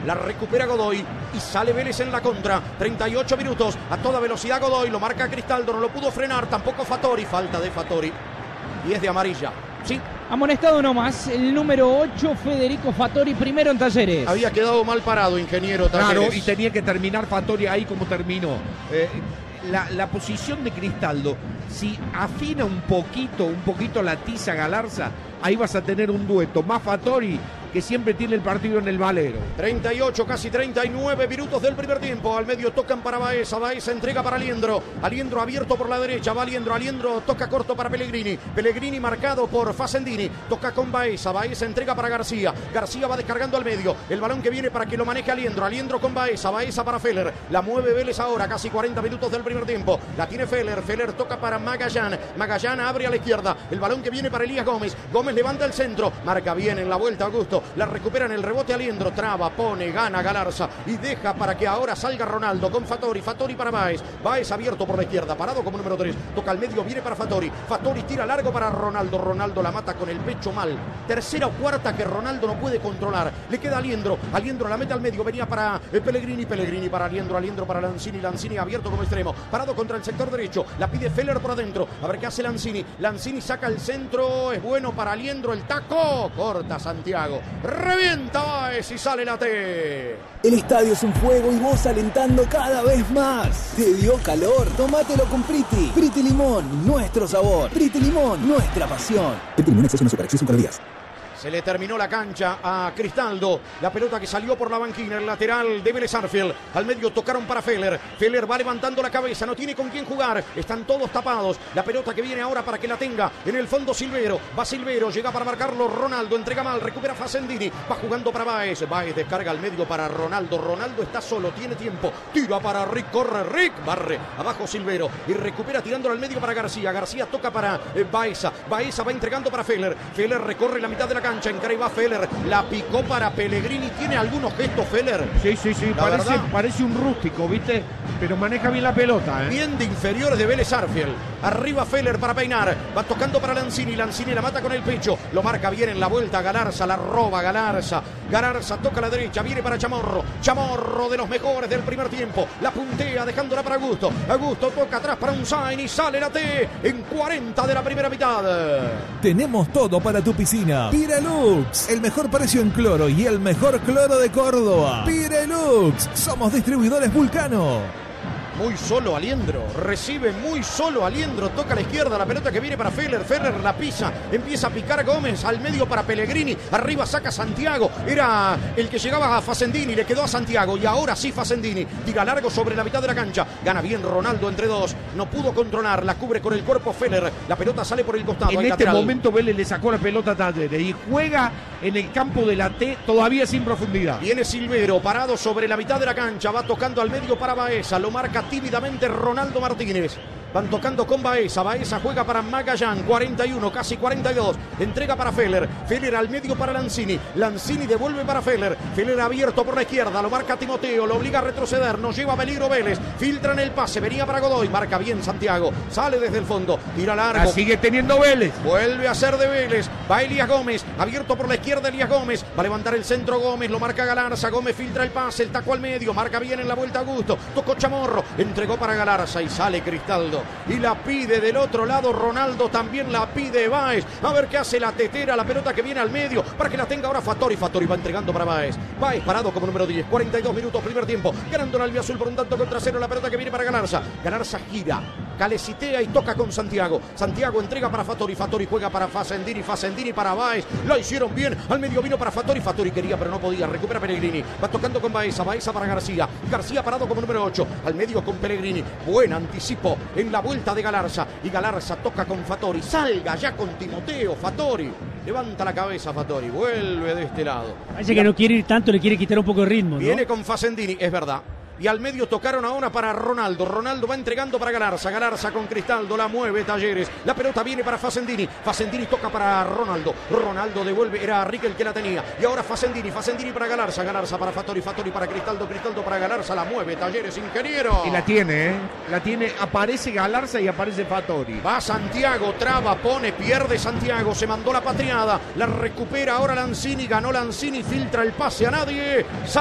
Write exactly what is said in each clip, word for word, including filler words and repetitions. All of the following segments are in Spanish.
la recupera Godoy y sale Vélez en la contra. treinta y ocho minutos, a toda velocidad Godoy, lo marca Cristaldo, no lo pudo frenar, tampoco Fattori, falta de Fattori y es de amarilla. Sí. Amonestado nomás, el número ocho, Federico Fattori, primero en Talleres. Había quedado mal parado, ingeniero Talleres. Claro, y tenía que terminar Fattori ahí como terminó. Eh, la, la posición de Cristaldo, si afina un poquito, un poquito la tiza Galarza, ahí vas a tener un dueto más Fattori, que siempre tiene el partido en el valero. treinta y ocho, casi treinta y nueve minutos del primer tiempo. Al medio tocan para Baeza. Baeza entrega para Aliendro. Aliendro abierto por la derecha. Va Aliendro. Aliendro toca corto para Pellegrini. Pellegrini marcado por Facendini. Toca con Baeza. Baeza entrega para García. García va descargando al medio. El balón que viene para que lo maneje Aliendro. Aliendro con Baeza. Baeza para Feller. La mueve Vélez ahora. Casi cuarenta minutos del primer tiempo. La tiene Feller. Feller toca para Magallán. Magallán abre a la izquierda. El balón que viene para Elías Gómez. Gómez levanta el centro. Marca bien en la vuelta Augusto. La recuperan el rebote Aliendro, traba, pone, gana Galarza y deja para que ahora salga Ronaldo con Fattori, Fattori para Baez, Baez abierto por la izquierda, parado como número tres, toca al medio, viene para Fattori, Fattori tira largo para Ronaldo, Ronaldo la mata con el pecho mal, tercera o cuarta que Ronaldo no puede controlar, le queda Aliendro, Aliendro la mete al medio, venía para eh, Pellegrini, Pellegrini para Aliendro, Aliendro para Lanzini, Lanzini abierto como extremo, parado contra el sector derecho, la pide Feller por adentro, a ver qué hace Lanzini, Lanzini saca el centro, es bueno para Aliendro, el taco, corta Santiago, revienta Baez y sale la T. El estadio es un fuego y vos alentando cada vez más. ¿Te dio calor? Tómatelo con Priti. Priti Limón, nuestro sabor. Priti Limón, nuestra pasión. Priti Limón es una superacción para días. Se le terminó la cancha a Cristaldo. La pelota que salió por la banquina, el lateral de Vélez Arfield. Al medio tocaron para Feller. Feller va levantando la cabeza, no tiene con quién jugar. Están todos tapados. La pelota que viene ahora para que la tenga. En el fondo Silvero. Va Silvero, llega para marcarlo Ronaldo. Entrega mal, recupera Facendini. Va jugando para Baez. Baez descarga al medio para Ronaldo. Ronaldo está solo, tiene tiempo. Tira para Rick, corre Rick. Barre. Abajo Silvero. Y recupera tirándolo al medio para García. García toca para eh, Baeza. Baeza va entregando para Feller. Feller recorre la mitad de la cancha. Encara y va Feller, la picó para Pellegrini. ¿Tiene algunos gestos Feller? Sí, sí, sí, parece, parece un rústico, ¿viste? Pero maneja bien la pelota, ¿eh? Bien de inferiores de Vélez Arfield. Arriba Feller para peinar. Va tocando para Lanzini. Lanzini la mata con el pecho. Lo marca bien en la vuelta. Galarza la roba. Galarza. Galarza toca a la derecha. Viene para Chamorro. Chamorro de los mejores del primer tiempo. La puntea dejándola para Augusto. Augusto toca atrás para un sign y sale la T en cuarenta de la primera mitad. Tenemos todo para tu piscina. Pirelux, el mejor precio en cloro y el mejor cloro de Córdoba. Pirelux, somos distribuidores Vulcano. Muy solo Aliendro, recibe muy solo Aliendro, toca a la izquierda, la pelota que viene para Feller, Feller la pisa, empieza a picar Gómez, al medio para Pellegrini, arriba saca Santiago, era el que llegaba a Facendini, le quedó a Santiago y ahora sí Facendini, tira largo sobre la mitad de la cancha, gana bien Ronaldo entre dos, no pudo controlar, la cubre con el cuerpo Feller, la pelota sale por el costado. En este lateral. momento Vélez le sacó la pelota a Talleres y juega en el campo de la T todavía sin profundidad. Viene Silvero, parado sobre la mitad de la cancha, va tocando al medio para Baeza, lo marca tímidamente Ronaldo Martínez. Van tocando con Baeza. Baeza juega para Magallán. cuarenta y uno, casi cuarenta y dos. Entrega para Feller. Feller al medio para Lanzini. Lanzini devuelve para Feller. Feller abierto por la izquierda. Lo marca Timoteo. Lo obliga a retroceder. Nos lleva a peligro Vélez. Filtra en el pase. Venía para Godoy. Marca bien Santiago. Sale desde el fondo. Tira largo. La sigue teniendo Vélez. Vuelve a ser de Vélez. Va Elías Gómez. Abierto por la izquierda Elías Gómez. Va a levantar el centro Gómez. Lo marca Galarza. Gómez filtra el pase. El taco al medio. Marca bien en la vuelta Augusto. Tocó Chamorro. Entregó para Galarza. Y sale Cristaldo. Y la pide del otro lado Ronaldo, también la pide Baez. A ver qué hace la tetera, la pelota que viene al medio para que la tenga ahora Fattori. Fattori va entregando para Baez. Baez parado como número diez. cuarenta y dos minutos, primer tiempo. Ganando el albiazul por un tanto contra cero. La pelota que viene para Galarza. Galarza gira, calecitea y toca con Santiago. Santiago entrega para Fattori. Fattori juega para Facendini. Facendini para Baez. Lo hicieron bien. Al medio vino para Fattori. Fattori quería pero no podía. Recupera Pellegrini. Va tocando con Baeza. Baeza para García. García parado como número ocho. Al medio con Pellegrini. Buen anticipo en la vuelta de Galarza. Y Galarza toca con Fattori. Salga ya con Timoteo. Fattori. Levanta la cabeza Fattori. Vuelve de este lado. Parece que no quiere ir tanto, le quiere quitar un poco de ritmo, ¿no? Viene con Facendini. Es verdad. Y al medio tocaron ahora para Ronaldo. Ronaldo va entregando para Galarza. Galarza con Cristaldo. La mueve Talleres. La pelota viene para Facendini. Facendini toca para Ronaldo. Ronaldo devuelve. Era Rick el que la tenía. Y ahora Facendini. Facendini para Galarza. Galarza para Fattori. Fattori para Cristaldo. Cristaldo para Galarza. La mueve Talleres. Ingeniero. Y la tiene, ¿eh? La tiene. Aparece Galarza y aparece Fattori. Va Santiago. Traba. Pone. Pierde Santiago. Se mandó la patriada. La recupera ahora Lanzini. Ganó Lanzini. Filtra el pase a nadie. Sale un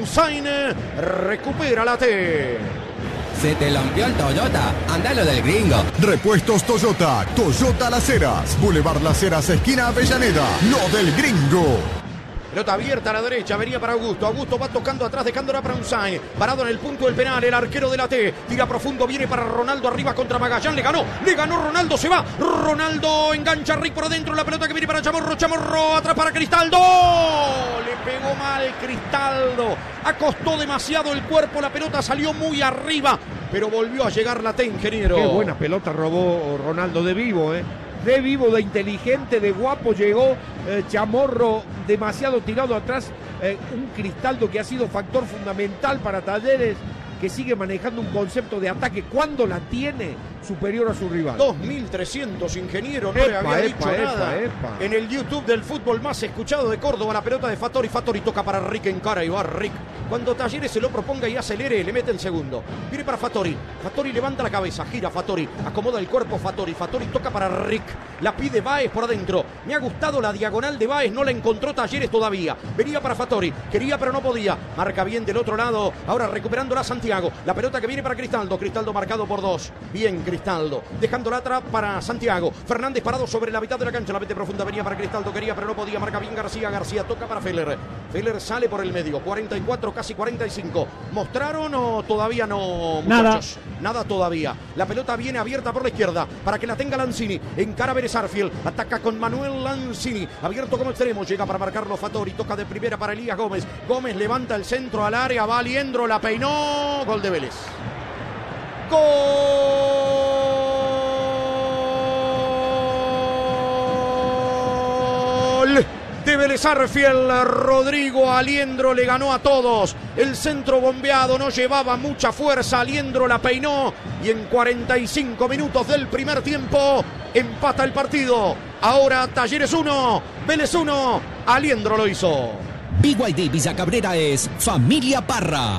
Sain recupera la T. Se te lampió el Toyota, andalo del gringo. Repuestos Toyota, Toyota Las Heras, Boulevard Las Heras, esquina Avellaneda, lo del gringo. Pelota abierta a la derecha, venía para Augusto. Augusto va tocando atrás, dejándola para Unzain. Parado en el punto del penal, el arquero de la T. Tira profundo, viene para Ronaldo arriba contra Magallán. Le ganó, le ganó Ronaldo, se va. Ronaldo engancha a Rick por adentro. La pelota que viene para Chamorro. Chamorro atrás para Cristaldo. Le pegó mal Cristaldo. Acostó demasiado el cuerpo, la pelota salió muy arriba. Pero volvió a llegar la T, ingeniero. Qué buena pelota robó Ronaldo de vivo, ¿eh? De vivo, de inteligente, de guapo llegó eh, Chamorro demasiado tirado atrás, eh, un Cristaldo que ha sido factor fundamental para Talleres, que sigue manejando un concepto de ataque cuando la tiene superior a su rival. dos mil trescientos, ingeniero, no epa, le había epa, dicho epa, nada. epa. En el YouTube del fútbol más escuchado de Córdoba, la pelota de Fattori. Fattori toca para Rick en cara y va Rick. Cuando Talleres se lo proponga y acelere, le mete el segundo. Viene para Fattori. Fattori levanta la cabeza, gira Fattori, acomoda el cuerpo Fattori. Fattori toca para Rick. La pide Báez por adentro. Me ha gustado la diagonal de Báez, no la encontró Talleres todavía. Venía para Fattori, quería pero no podía. Marca bien del otro lado. Ahora recuperándola Santiago. La pelota que viene para Cristaldo. Cristaldo marcado por dos. Bien Cristaldo. Dejándola atrás para Santiago. Fernández parado sobre la mitad de la cancha. La mete profunda venía para Cristaldo. Quería pero no podía. Marca bien García. García toca para Feller. Feller sale por el medio. cuarenta y cuatro, casi cuarenta y cinco. ¿Mostraron o todavía no, muchachos? Nada. Nada todavía. La pelota viene abierta por la izquierda para que la tenga Lanzini. Encara Vélez Arfield. Ataca con Manuel Lanzini. Abierto como extremo. Llega para marcarlo Fattori. Toca de primera para Elías Gómez. Gómez levanta el centro al área. Va Aliendro. La peinó. Gol de Vélez. Gol de Vélez Arfield. Rodrigo Aliendro le ganó a todos. El centro bombeado no llevaba mucha fuerza. Aliendro la peinó y en cuarenta y cinco minutos del primer tiempo empata el partido. Ahora Talleres uno, Vélez uno. Aliendro lo hizo. B Y D Villa Cabrera es Familia Parra.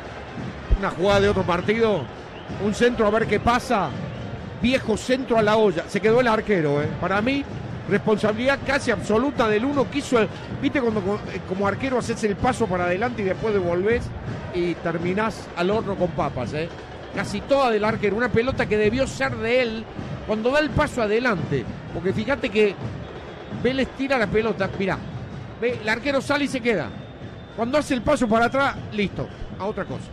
Una jugada de otro partido. Un centro a ver qué pasa. Viejo centro a la olla. Se quedó el arquero, ¿eh? Para mí, responsabilidad casi absoluta del uno. Quiso, el, viste cuando como arquero haces el paso para adelante y después devolvés y terminás al horno con papas, ¿eh? Casi toda del arquero. Una pelota que debió ser de él cuando da el paso adelante. Porque fíjate que Vélez tira la pelota. Mirá, ve, el arquero sale y se queda. Cuando hace el paso para atrás, listo, a otra cosa.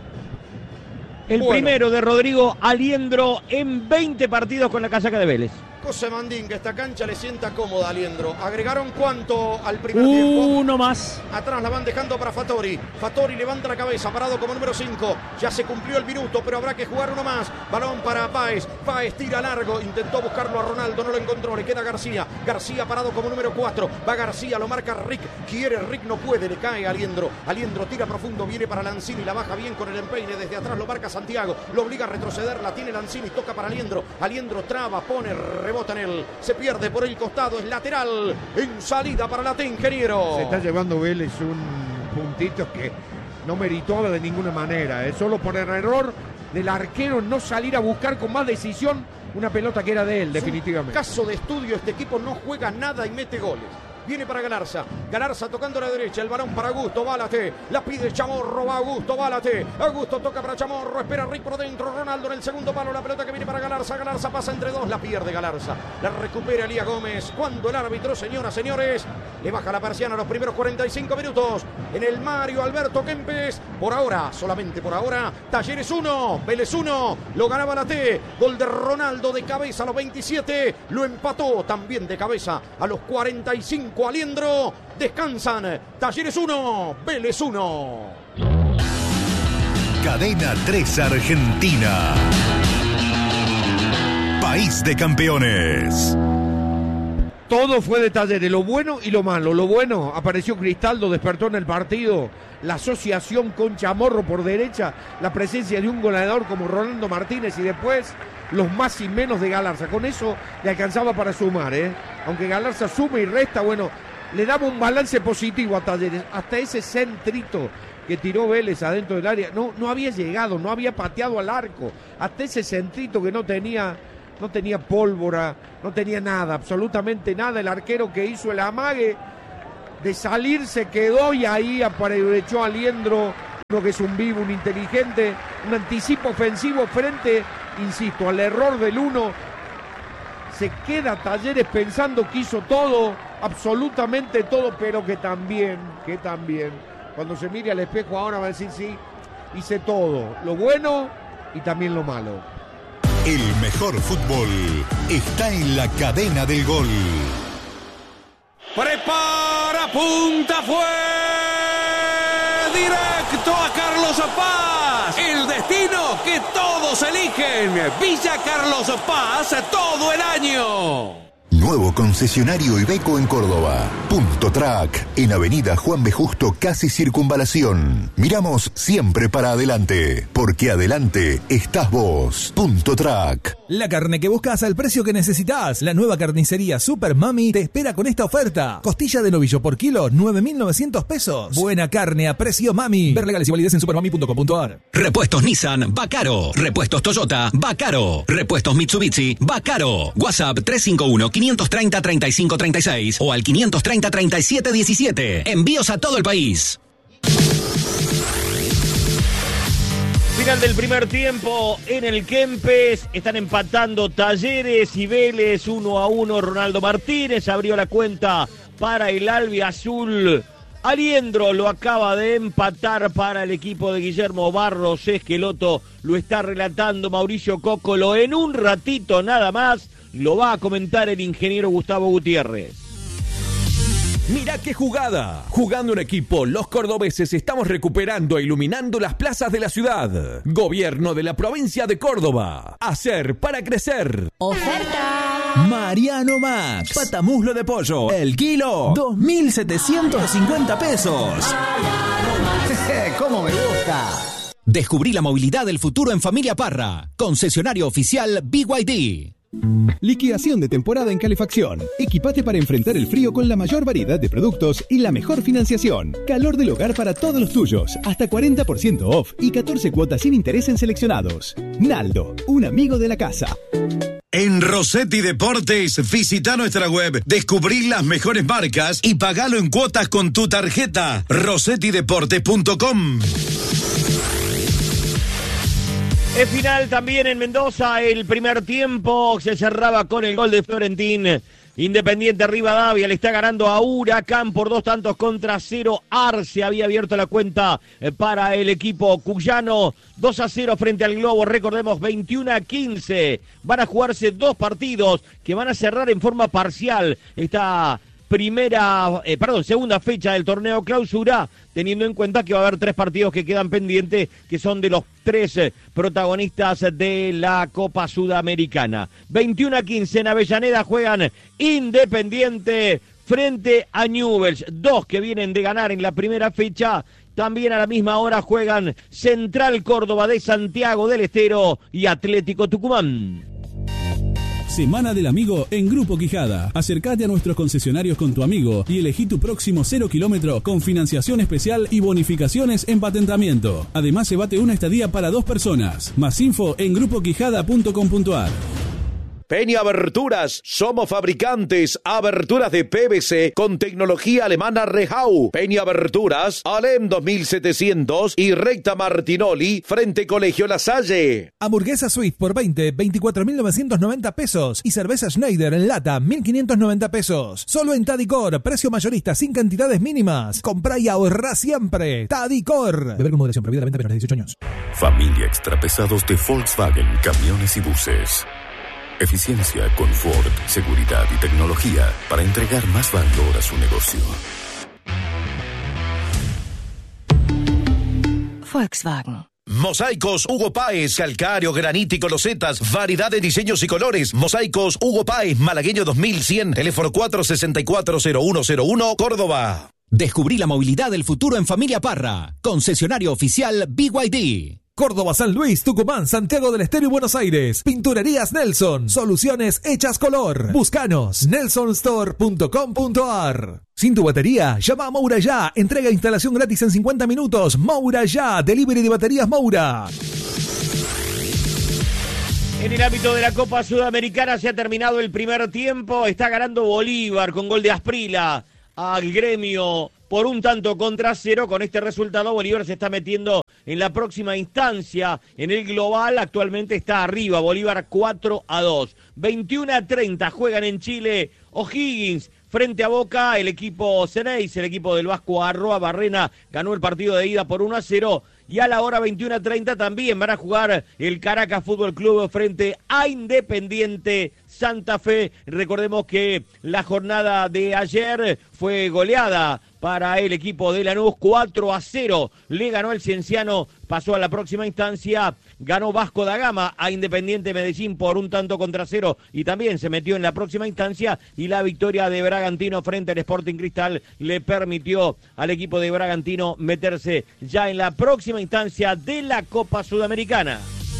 El Bueno. primero de Rodrigo Aliendro en veinte partidos con la casaca de Vélez. José Mandín, que esta cancha le sienta cómoda a Aliendro. ¿Agregaron cuánto al primer tiempo? Uno más. Atrás la van dejando para Fattori. Fattori levanta la cabeza, parado como número cinco. Ya se cumplió el minuto, pero habrá que jugar uno más. Balón para Páez. Páez tira largo. Intentó buscarlo a Ronaldo, no lo encontró. Le queda García. García parado como número cuatro. Va García, lo marca Rick. Quiere Rick, no puede. Le cae a Aliendro. Aliendro tira profundo, viene para Lanzini. La baja bien con el empeine. Desde atrás lo marca Santiago. Lo obliga a retroceder. La tiene Lanzini. Toca para Aliendro. Aliendro traba, pone, rebota en él. Se pierde por el costado. Es lateral. En salida para la T, ingeniero. Se está llevando Vélez un puntito que no meritó de ninguna manera, ¿eh? Solo por el error del arquero no salir a buscar con más decisión una pelota que era de él, definitivamente. Caso de estudio, este equipo no juega nada y mete goles. Viene para Galarza. Galarza tocando a la derecha. El balón para Augusto. Va a la T. La pide Chamorro. Va Augusto. Va a la T. Augusto toca para Chamorro. Espera Rick por dentro. Ronaldo en el segundo palo. La pelota que viene para Galarza. Galarza pasa entre dos. La pierde Galarza. La recupera Elías Gómez. Cuando el árbitro, señoras, señores, le baja la persiana a los primeros cuarenta y cinco minutos. En el Mario Alberto Kempes. Por ahora, solamente por ahora, Talleres uno. Vélez uno. Lo ganaba la T. Gol de Ronaldo de cabeza a los veintisiete. Lo empató también de cabeza a los cuarenta y cinco. Aliendro, descansan. Talleres uno, Vélez uno. Cadena tres Argentina. País de campeones. Todo fue de Talleres, lo bueno y lo malo. Lo bueno, apareció Cristaldo, despertó en el partido. La asociación con Chamorro por derecha, la presencia de un goleador como Rolando Martínez y después los más y menos de Galarza. Con eso le alcanzaba para sumar, ¿eh? Aunque Galarza suma y resta, bueno, le daba un balance positivo a Talleres. Hasta ese centrito que tiró Vélez adentro del área, no, no había llegado, no había pateado al arco. Hasta ese centrito que no tenía, no tenía pólvora, no tenía nada, absolutamente nada. El arquero que hizo el amague de salir se quedó y ahí aprovechó Aliendro que es un vivo, un inteligente, un anticipo ofensivo frente, insisto, al error del uno. Se queda Talleres pensando que hizo todo, absolutamente todo, pero que también, que también, cuando se mire al espejo ahora va a decir, sí, hice todo, lo bueno y también lo malo. El mejor fútbol está en la cadena del gol. Prepara, punta, fue directo a Carlos Paz. El destino que todos eligen. Villa Carlos Paz todo el año. Nuevo concesionario Iveco en Córdoba. Punto Track, en Avenida Juan B. Justo, casi Circunvalación. Miramos siempre para adelante, porque adelante estás vos. Punto Track. La carne que buscas al precio que necesitas. La nueva carnicería Super Mami te espera con esta oferta. Costilla de novillo por kilo, nueve mil novecientos pesos. Buena carne a precio Mami. Ver legales y validez en supermami punto com punto a r. Repuestos Nissan, va caro. Repuestos Toyota, va caro. Repuestos Mitsubishi, va caro. WhatsApp tres cinco uno, quinientos treinta, treinta y cinco treinta y seis o al quinientos treinta, treinta y siete diecisiete. Envíos a todo el país. Final del primer tiempo en el Kempes. Están empatando Talleres y Vélez uno a uno. Ronaldo Martínez abrió la cuenta para el albiazul. Aliendro lo acaba de empatar para el equipo de Guillermo Barros Esqueloto. Lo está relatando Mauricio Cócolo. En un ratito nada más lo va a comentar el ingeniero Gustavo Gutiérrez. Mirá qué jugada. Jugando en equipo, los cordobeses estamos recuperando e iluminando las plazas de la ciudad. Gobierno de la provincia de Córdoba. Hacer para crecer. ¡Oferta! Mariano Max. Patamuslo de pollo. El kilo, dos mil setecientos cincuenta pesos. Mariano Max. ¿Cómo me gusta? Descubrí la movilidad del futuro en Familia Parra. Concesionario oficial B Y D. Liquidación de temporada en calefacción. Equipate para enfrentar el frío con la mayor variedad de productos y la mejor financiación. Calor del hogar para todos los tuyos. Hasta cuarenta por ciento off y catorce cuotas sin interés en seleccionados. Naldo, un amigo de la casa. En Rossetti Deportes, visita nuestra web, descubrí las mejores marcas y pagalo en cuotas con tu tarjeta. rossetti deportes punto com. Es final también en Mendoza, el primer tiempo se cerraba con el gol de Florentín. Independiente Rivadavia le está ganando a Huracán por dos tantos contra cero. Arce había abierto la cuenta para el equipo cuyano. dos a cero frente al Globo, recordemos veintiuno a quince. Van a jugarse dos partidos que van a cerrar en forma parcial esta primera, eh, perdón, segunda fecha del torneo clausura, teniendo en cuenta que va a haber tres partidos que quedan pendientes, que son de los tres eh, protagonistas de la Copa Sudamericana. veintiuno a quince en Avellaneda juegan Independiente frente a Newell's, dos que vienen de ganar en la primera fecha. También a la misma hora juegan Central Córdoba de Santiago del Estero y Atlético Tucumán. Semana del Amigo en Grupo Quijada. Acércate a nuestros concesionarios con tu amigo y elegí tu próximo cero kilómetro con financiación especial y bonificaciones en patentamiento. Además, llévate una estadía para dos personas. Más info en grupo quijada punto com punto a r. Peña Aberturas, somos fabricantes, aberturas de P V C con tecnología alemana Rehau. Peña Aberturas, Alem dos mil setecientos y Recta Martinoli, frente Colegio La Salle. Hamburguesa Swift por veinte, veinticuatro mil novecientos noventa pesos y cerveza Schneider en lata, mil quinientos noventa pesos. Solo en Tadicor, precio mayorista sin cantidades mínimas. Comprá y ahorrá siempre. Tadicor. Beber con moderación, prohibida la venta menores de dieciocho años. Familia Extrapesados de Volkswagen, camiones y buses. Eficiencia, confort, seguridad y tecnología para entregar más valor a su negocio. Volkswagen. Mosaicos Hugo Páez, calcáreo, granítico, losetas, variedad de diseños y colores. Mosaicos Hugo Páez, Malagueño dos mil cien, teléfono cuatro seis cuatro cero uno cero uno, Córdoba. Descubrí la movilidad del futuro en Familia Parra. Concesionario oficial B Y D. Córdoba, San Luis, Tucumán, Santiago del Estero y Buenos Aires. Pinturerías Nelson. Soluciones hechas color. Búscanos. nelson store punto com punto a r. Sin tu batería, llama a Moura Ya. Entrega e instalación gratis en cincuenta minutos. Moura Ya. Delivery de baterías Moura. En el ámbito de la Copa Sudamericana se ha terminado el primer tiempo. Está ganando Bolívar con gol de Asprila al Gremio por un tanto contra cero. Con este resultado Bolívar se está metiendo en la próxima instancia. En el global actualmente está arriba, Bolívar cuatro a dos. veintiuno a treinta juegan en Chile O'Higgins frente a Boca, el equipo Ceneice, el equipo del Vasco Arroa Barrena ganó el partido de ida por uno a cero. Y a la hora veintiuno a treinta también van a jugar el Caracas Fútbol Club frente a Independiente Santa Fe. Recordemos que la jornada de ayer fue goleada para el equipo de Lanús, cuatro a cero. Le ganó el Cienciano, pasó a la próxima instancia, ganó Vasco da Gama a Independiente Medellín por un tanto contra cero y también se metió en la próxima instancia, y la victoria de Bragantino frente al Sporting Cristal le permitió al equipo de Bragantino meterse ya en la próxima instancia de la Copa Sudamericana.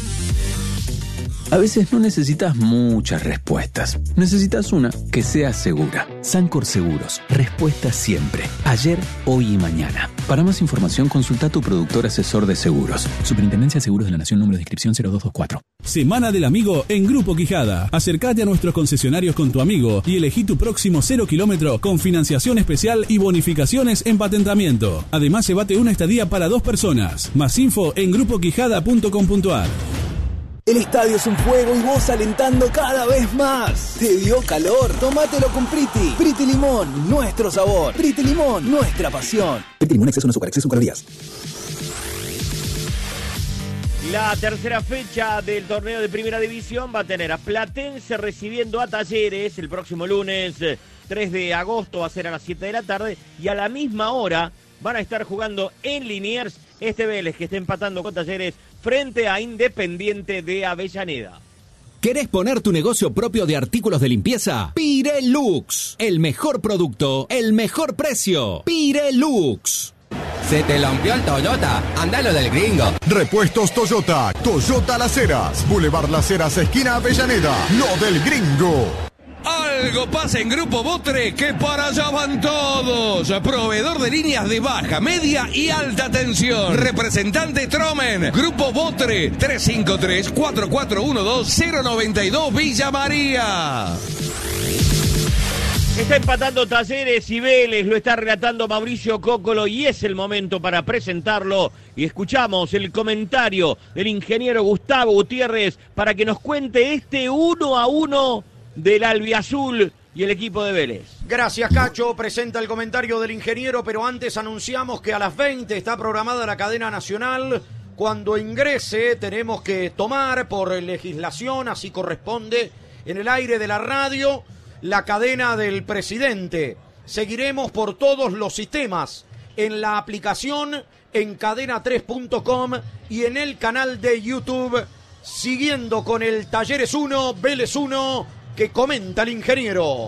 A veces no necesitas muchas respuestas. Necesitas una que sea segura. Sancor Seguros. Respuesta siempre. Ayer, hoy y mañana. Para más información, consulta a tu productor asesor de seguros. Superintendencia de Seguros de la Nación, número de inscripción cero dos dos cuatro. Semana del Amigo en Grupo Quijada. Acércate a nuestros concesionarios con tu amigo y elegí tu próximo cero kilómetro con financiación especial y bonificaciones en patentamiento. Además, se bate una estadía para dos personas. Más info en grupo quijada punto com punto ar. El estadio es un juego y vos alentando cada vez más. ¿Te dio calor? Tómatelo con Priti. Priti Limón, nuestro sabor. Priti Limón, nuestra pasión. Priti Limón, exceso no azúcar, exceso en calorías. La tercera fecha del torneo de Primera División va a tener a Platense recibiendo a Talleres el próximo lunes tres de agosto, va a ser a las siete de la tarde, y a la misma hora van a estar jugando en Liniers este Vélez, que está empatando con Talleres frente a Independiente de Avellaneda. ¿Querés poner tu negocio propio de artículos de limpieza? Pirelux. El mejor producto, el mejor precio. Pirelux. ¿Se te lampió el Toyota? Andalo del gringo. Repuestos Toyota. Toyota Las Heras. Boulevard Las Heras, esquina Avellaneda. Lo del gringo. Algo pasa en Grupo Botre, que para allá van todos. Proveedor de líneas de baja, media y alta tensión. Representante Tromen. Grupo Botre, tres cinco tres, cuatro cuatro uno dos, cero nueve dos, Villa María. Está empatando Talleres y Vélez, lo está relatando Mauricio Cócolo y es el momento para presentarlo. Y escuchamos el comentario del ingeniero Gustavo Gutiérrez para que nos cuente este uno a uno del albiazul y el equipo de Vélez. Gracias, Cacho. Presenta el comentario del ingeniero, pero antes anunciamos que a las veinte está programada la cadena nacional. Cuando ingrese tenemos que tomar por legislación, así corresponde, en el aire de la radio, la cadena del presidente. Seguiremos por todos los sistemas, en la aplicación, en cadena tres punto com y en el canal de YouTube, siguiendo con el Talleres uno, Vélez uno, que comenta el ingeniero.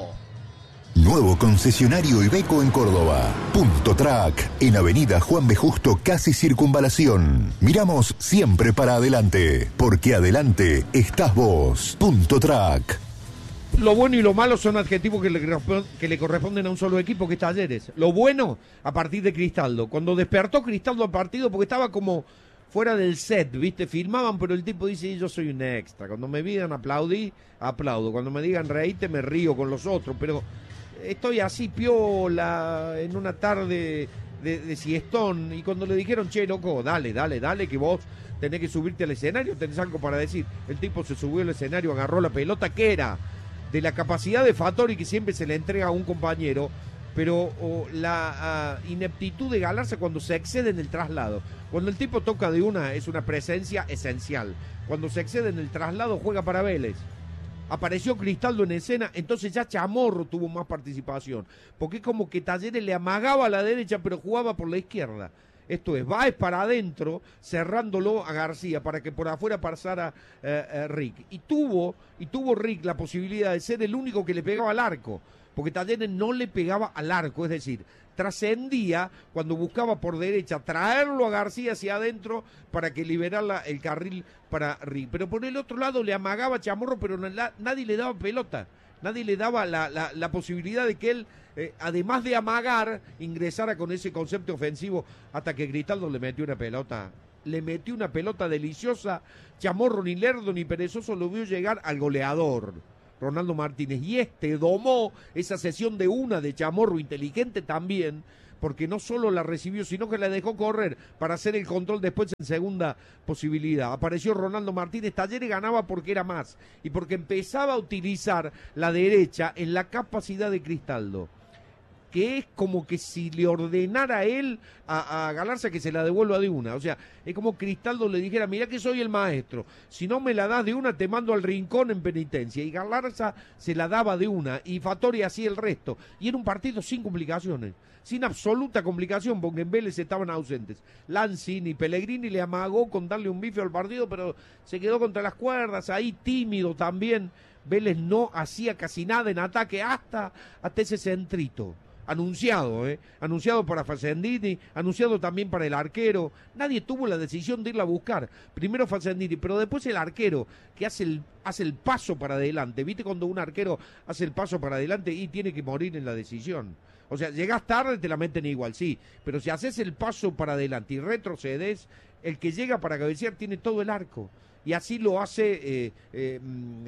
Nuevo concesionario Iveco en Córdoba. Punto Track, en Avenida Juan B. Justo, casi Circunvalación. Miramos siempre para adelante, porque adelante estás vos. Punto Track. Lo bueno y lo malo son adjetivos que le, que le corresponden a un solo equipo, que es Talleres. Lo bueno, a partir de Cristaldo. Cuando despertó Cristaldo al partido, porque estaba como fuera del set, ¿viste? Filmaban, pero el tipo dice, yo soy un extra. Cuando me digan aplaudí, aplaudo. Cuando me digan reíte, me río con los otros. Pero estoy así piola, en una tarde de, de siestón. Y cuando le dijeron, che, loco, dale, dale, dale, que vos tenés que subirte al escenario, tenés algo para decir. El tipo se subió al escenario, agarró la pelota, que era de la capacidad de Fattori, que siempre se le entrega a un compañero, pero oh, la uh, ineptitud de Galarza cuando se excede en el traslado. Cuando el tipo toca de una, es una presencia esencial. Cuando se excede en el traslado, juega para Vélez. Apareció Cristaldo en escena, entonces ya Chamorro tuvo más participación, porque es como que Talleres le amagaba a la derecha, pero jugaba por la izquierda. Esto es, Báez para adentro, cerrándolo a García, para que por afuera pasara eh, eh, Rick. Y tuvo, y tuvo Rick la posibilidad de ser el único que le pegaba al arco, porque Talleres no le pegaba al arco, es decir, trascendía cuando buscaba por derecha traerlo a García hacia adentro para que liberara el carril para Rick. Pero por el otro lado le amagaba a Chamorro, pero na, nadie le daba pelota, nadie le daba la, la, la posibilidad de que él, eh, además de amagar, ingresara con ese concepto ofensivo, hasta que Cristaldo le metió una pelota, le metió una pelota deliciosa. Chamorro ni lerdo ni perezoso lo vio llegar al goleador, Ronaldo Martínez, y este domó esa sesión de una de Chamorro, inteligente también, porque no solo la recibió, sino que la dejó correr para hacer el control después en segunda posibilidad. Apareció Ronaldo Martínez, Talleres ganaba porque era más y porque empezaba a utilizar la derecha en la capacidad de Cristaldo, que es como que si le ordenara a él a, a Galarza que se la devuelva de una. O sea, es como Cristaldo le dijera, mirá que soy el maestro, si no me la das de una te mando al rincón en penitencia. Y Galarza se la daba de una y Fattori hacía el resto. Y era un partido sin complicaciones, sin absoluta complicación, porque en Vélez estaban ausentes Lanzini, Pellegrini le amagó con darle un bife al partido, pero se quedó contra las cuerdas, ahí tímido también. Vélez no hacía casi nada en ataque hasta, hasta ese centrito. Anunciado, ¿eh? Anunciado para Facendini, anunciado también para el arquero. Nadie tuvo la decisión de irla a buscar. Primero Facendini, pero después el arquero, que hace el, hace el paso para adelante. ¿Viste cuando un arquero hace el paso para adelante y tiene que morir en la decisión? O sea, llegás tarde, te la meten igual, sí. Pero si haces el paso para adelante y retrocedes, el que llega para cabecear tiene todo el arco. Y así lo hace eh, eh,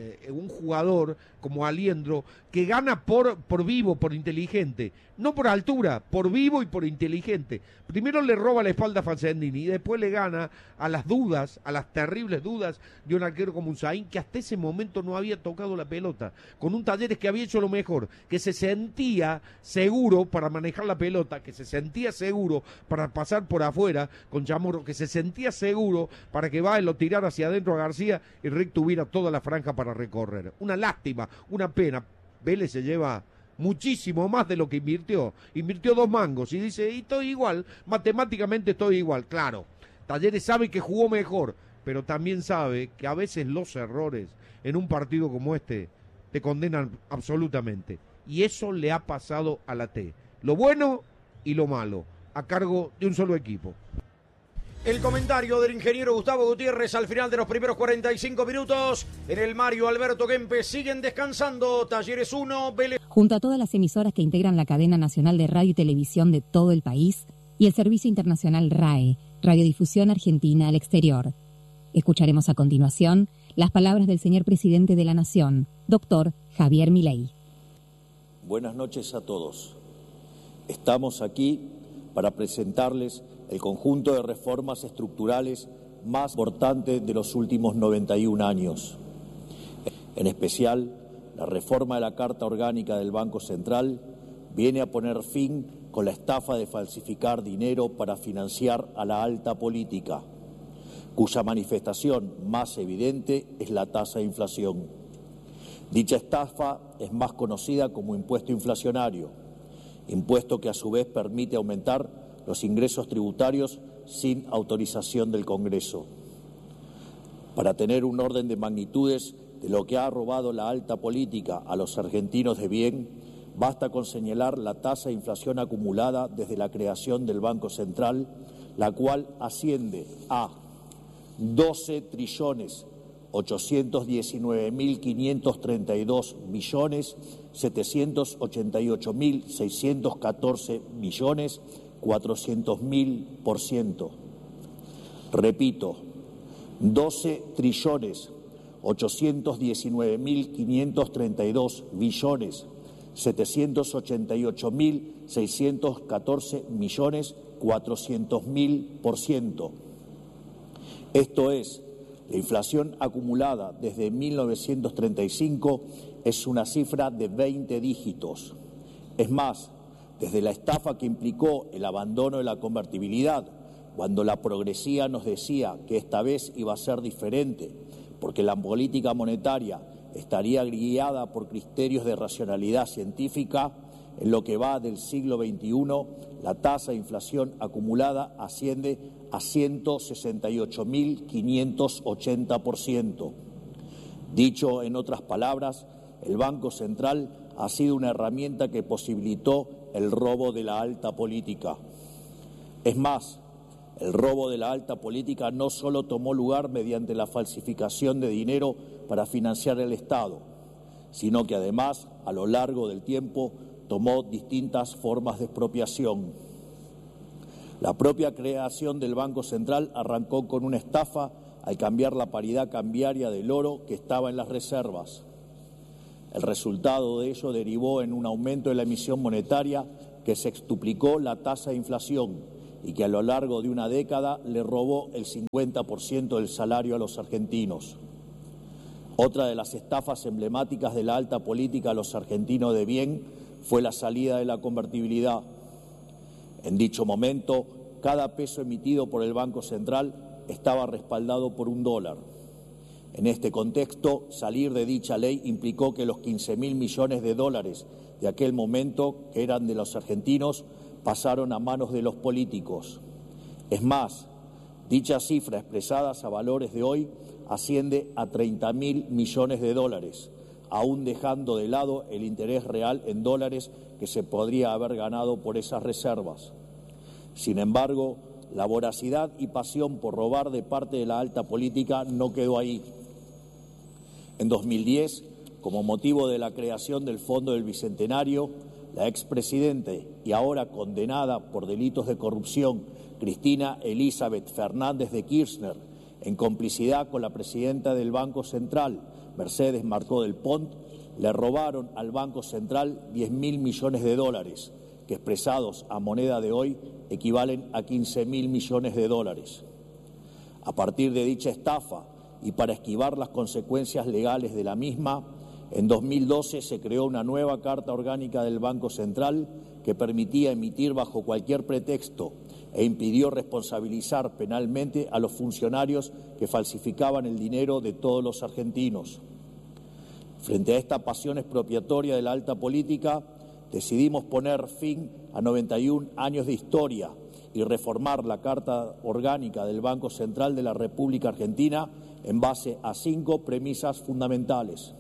un jugador como Aliendro, que gana por, por vivo, por inteligente. No por altura, por vivo y por inteligente. Primero le roba la espalda a Facendini y después le gana a las dudas, a las terribles dudas de un arquero como Unzaín, que hasta ese momento no había tocado la pelota. Con un Talleres que había hecho lo mejor, que se sentía seguro para manejar la pelota, que se sentía seguro para pasar por afuera con Chamorro, que se sentía seguro para que Báez lo tirara hacia adentro a García y Rick tuviera toda la franja para recorrer. Una lástima, una pena. Vélez se lleva muchísimo más de lo que invirtió. Invirtió dos mangos y dice, y estoy igual, matemáticamente estoy igual. Claro, Talleres sabe que jugó mejor, pero también sabe que a veces los errores en un partido como este te condenan absolutamente. Y eso le ha pasado a la T. Lo bueno y lo malo, a cargo de un solo equipo. El comentario del ingeniero Gustavo Gutiérrez al final de los primeros cuarenta y cinco minutos. En el Mario Alberto Kempes siguen descansando. Talleres uno, Vélez. Junto a todas las emisoras que integran la cadena nacional de radio y televisión de todo el país y el servicio internacional R A E, Radiodifusión Argentina al Exterior. Escucharemos a continuación las palabras del señor presidente de la Nación, doctor Javier Milei. Buenas noches a todos. Estamos aquí para presentarles el conjunto de reformas estructurales más importantes de los últimos noventa y un años. En especial, la reforma de la Carta Orgánica del Banco Central viene a poner fin con la estafa de falsificar dinero para financiar a la alta política, cuya manifestación más evidente es la tasa de inflación. Dicha estafa es más conocida como impuesto inflacionario, impuesto que a su vez permite aumentar los ingresos tributarios sin autorización del Congreso. Para tener un orden de magnitudes de lo que ha robado la alta política a los argentinos de bien, basta con señalar la tasa de inflación acumulada desde la creación del Banco Central, la cual asciende a doce trillones ochocientos diecinueve mil quinientos treinta y dos billones setecientos ochenta y ocho mil seiscientos catorce millones cuatrocientos mil por ciento. Repito, doce trillones ochocientos diecinueve mil quinientos treinta y dos billones setecientos ochenta y ocho mil seiscientos catorce millones cuatrocientos mil por ciento. Esto es, la inflación acumulada desde mil novecientos treinta y cinco es una cifra de veinte dígitos. Es más, desde la estafa que implicó el abandono de la convertibilidad, cuando la progresía nos decía que esta vez iba a ser diferente, porque la política monetaria estaría guiada por criterios de racionalidad científica, en lo que va del siglo veintiuno, la tasa de inflación acumulada asciende a ciento sesenta y ocho mil quinientos ochenta por ciento. Dicho en otras palabras, el Banco Central ha sido una herramienta que posibilitó el robo de la alta política. Es más, el robo de la alta política no solo tomó lugar mediante la falsificación de dinero para financiar el Estado, sino que además, a lo largo del tiempo, tomó distintas formas de expropiación. La propia creación del Banco Central arrancó con una estafa al cambiar la paridad cambiaria del oro que estaba en las reservas. El resultado de ello derivó en un aumento de la emisión monetaria que sextuplicó la tasa de inflación y que a lo largo de una década le robó el cincuenta por ciento del salario a los argentinos. Otra de las estafas emblemáticas de la alta política a los argentinos de bien fue la salida de la convertibilidad. En dicho momento, cada peso emitido por el Banco Central estaba respaldado por un dólar. En este contexto, salir de dicha ley implicó que los quince mil millones de dólares de aquel momento, que eran de los argentinos, pasaron a manos de los políticos. Es más, dicha cifra expresada a valores de hoy asciende a treinta mil millones de dólares, aún dejando de lado el interés real en dólares que se podría haber ganado por esas reservas. Sin embargo, la voracidad y pasión por robar de parte de la alta política no quedó ahí. En dos mil diez, como motivo de la creación del Fondo del Bicentenario, la expresidenta y ahora condenada por delitos de corrupción, Cristina Elizabeth Fernández de Kirchner, en complicidad con la presidenta del Banco Central, Mercedes Marcó del Pont, le robaron al Banco Central diez mil millones de dólares, que expresados a moneda de hoy equivalen a quince mil millones de dólares. A partir de dicha estafa y para esquivar las consecuencias legales de la misma, en dos mil doce se creó una nueva Carta Orgánica del Banco Central que permitía emitir bajo cualquier pretexto e impidió responsabilizar penalmente a los funcionarios que falsificaban el dinero de todos los argentinos. Frente a esta pasión expropiatoria de la alta política, decidimos poner fin a noventa y un años de historia y reformar la Carta Orgánica del Banco Central de la República Argentina en base a cinco premisas fundamentales.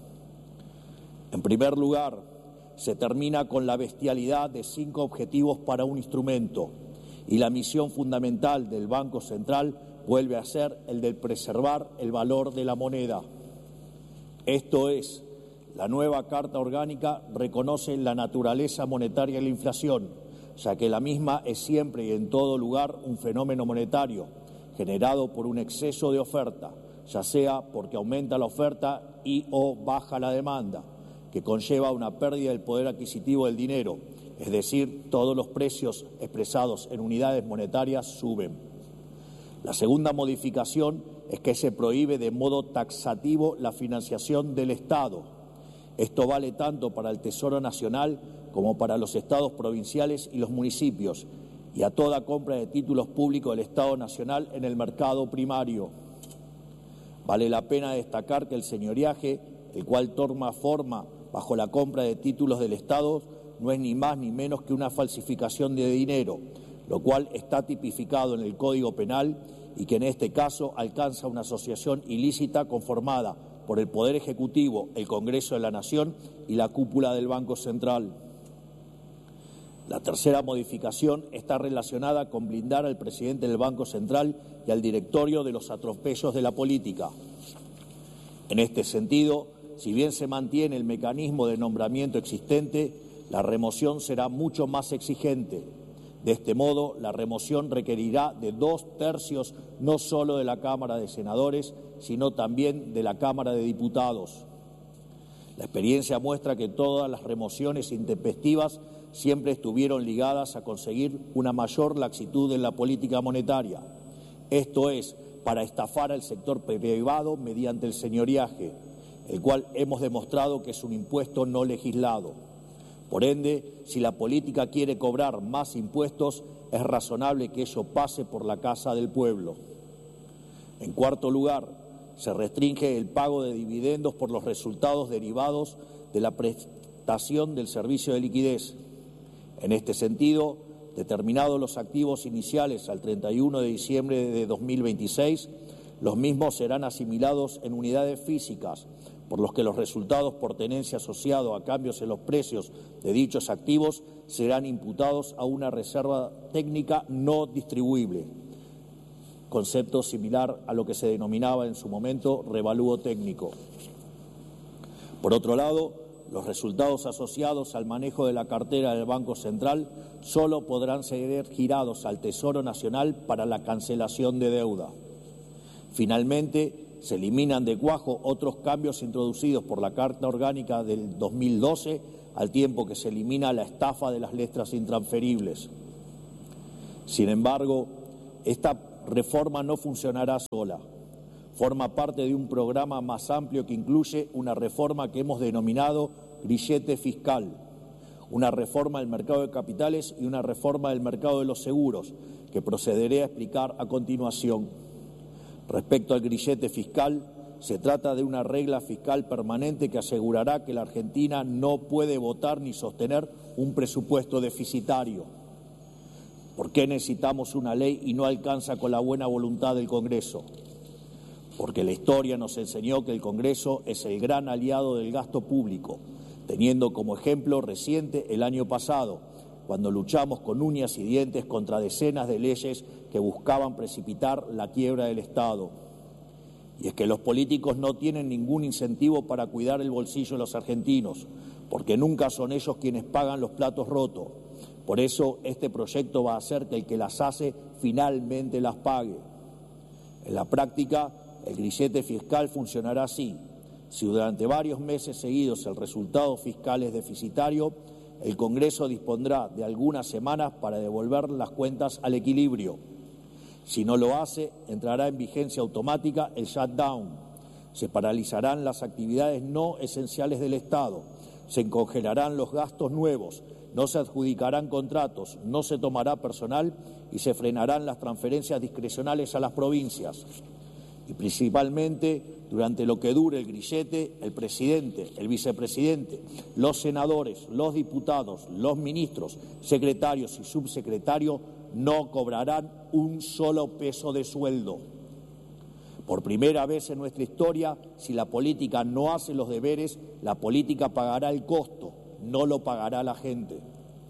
En primer lugar, se termina con la bestialidad de cinco objetivos para un instrumento y la misión fundamental del Banco Central vuelve a ser el de preservar el valor de la moneda. Esto es, la nueva Carta Orgánica reconoce la naturaleza monetaria de la inflación, ya que la misma es siempre y en todo lugar un fenómeno monetario generado por un exceso de oferta, ya sea porque aumenta la oferta y o baja la demanda, que conlleva una pérdida del poder adquisitivo del dinero, es decir, todos los precios expresados en unidades monetarias suben. La segunda modificación es que se prohíbe de modo taxativo la financiación del Estado. Esto vale tanto para el Tesoro Nacional como para los estados provinciales y los municipios, y a toda compra de títulos públicos del Estado Nacional en el mercado primario. Vale la pena destacar que el señoriaje, el cual toma forma bajo la compra de títulos del Estado, no es ni más ni menos que una falsificación de dinero, lo cual está tipificado en el Código Penal y que en este caso alcanza una asociación ilícita conformada por el Poder Ejecutivo, el Congreso de la Nación y la cúpula del Banco Central. La tercera modificación está relacionada con blindar al presidente del Banco Central y al directorio de los atropellos de la política. En este sentido, si bien se mantiene el mecanismo de nombramiento existente, la remoción será mucho más exigente. De este modo, la remoción requerirá de dos tercios no solo de la Cámara de Senadores, sino también de la Cámara de Diputados. La experiencia muestra que todas las remociones intempestivas siempre estuvieron ligadas a conseguir una mayor laxitud en la política monetaria. Esto es, para estafar al sector privado mediante el señoriaje, el cual hemos demostrado que es un impuesto no legislado. Por ende, si la política quiere cobrar más impuestos, es razonable que ello pase por la casa del pueblo. En cuarto lugar, se restringe el pago de dividendos por los resultados derivados de la prestación del servicio de liquidez. En este sentido, determinados los activos iniciales al treinta y uno de diciembre de dos mil veintiséis, los mismos serán asimilados en unidades físicas, por los que los resultados por tenencia asociados a cambios en los precios de dichos activos serán imputados a una reserva técnica no distribuible, concepto similar a lo que se denominaba en su momento revalúo técnico. Por otro lado, los resultados asociados al manejo de la cartera del Banco Central solo podrán ser girados al Tesoro Nacional para la cancelación de deuda. Finalmente, se eliminan de cuajo otros cambios introducidos por la Carta Orgánica del dos mil doce, al tiempo que se elimina la estafa de las letras intransferibles. Sin embargo, esta reforma no funcionará sola. Forma parte de un programa más amplio que incluye una reforma que hemos denominado grillete fiscal, una reforma del mercado de capitales y una reforma del mercado de los seguros, que procederé a explicar a continuación. Respecto al grillete fiscal, se trata de una regla fiscal permanente que asegurará que la Argentina no puede votar ni sostener un presupuesto deficitario. ¿Por qué necesitamos una ley y no alcanza con la buena voluntad del Congreso? Porque la historia nos enseñó que el Congreso es el gran aliado del gasto público, teniendo como ejemplo reciente el año pasado, cuando luchamos con uñas y dientes contra decenas de leyes que buscaban precipitar la quiebra del Estado. Y es que los políticos no tienen ningún incentivo para cuidar el bolsillo de los argentinos, porque nunca son ellos quienes pagan los platos rotos. Por eso este proyecto va a hacer que el que las hace finalmente las pague. En la práctica, el grillete fiscal funcionará así. Si durante varios meses seguidos el resultado fiscal es deficitario, el Congreso dispondrá de algunas semanas para devolver las cuentas al equilibrio. Si no lo hace, entrará en vigencia automática el shutdown. Se paralizarán las actividades no esenciales del Estado, se congelarán los gastos nuevos, no se adjudicarán contratos, no se tomará personal y se frenarán las transferencias discrecionales a las provincias. Y principalmente, durante lo que dure el grillete, el presidente, el vicepresidente, los senadores, los diputados, los ministros, secretarios y subsecretarios no cobrarán un solo peso de sueldo. Por primera vez en nuestra historia, si la política no hace los deberes, la política pagará el costo, no lo pagará la gente.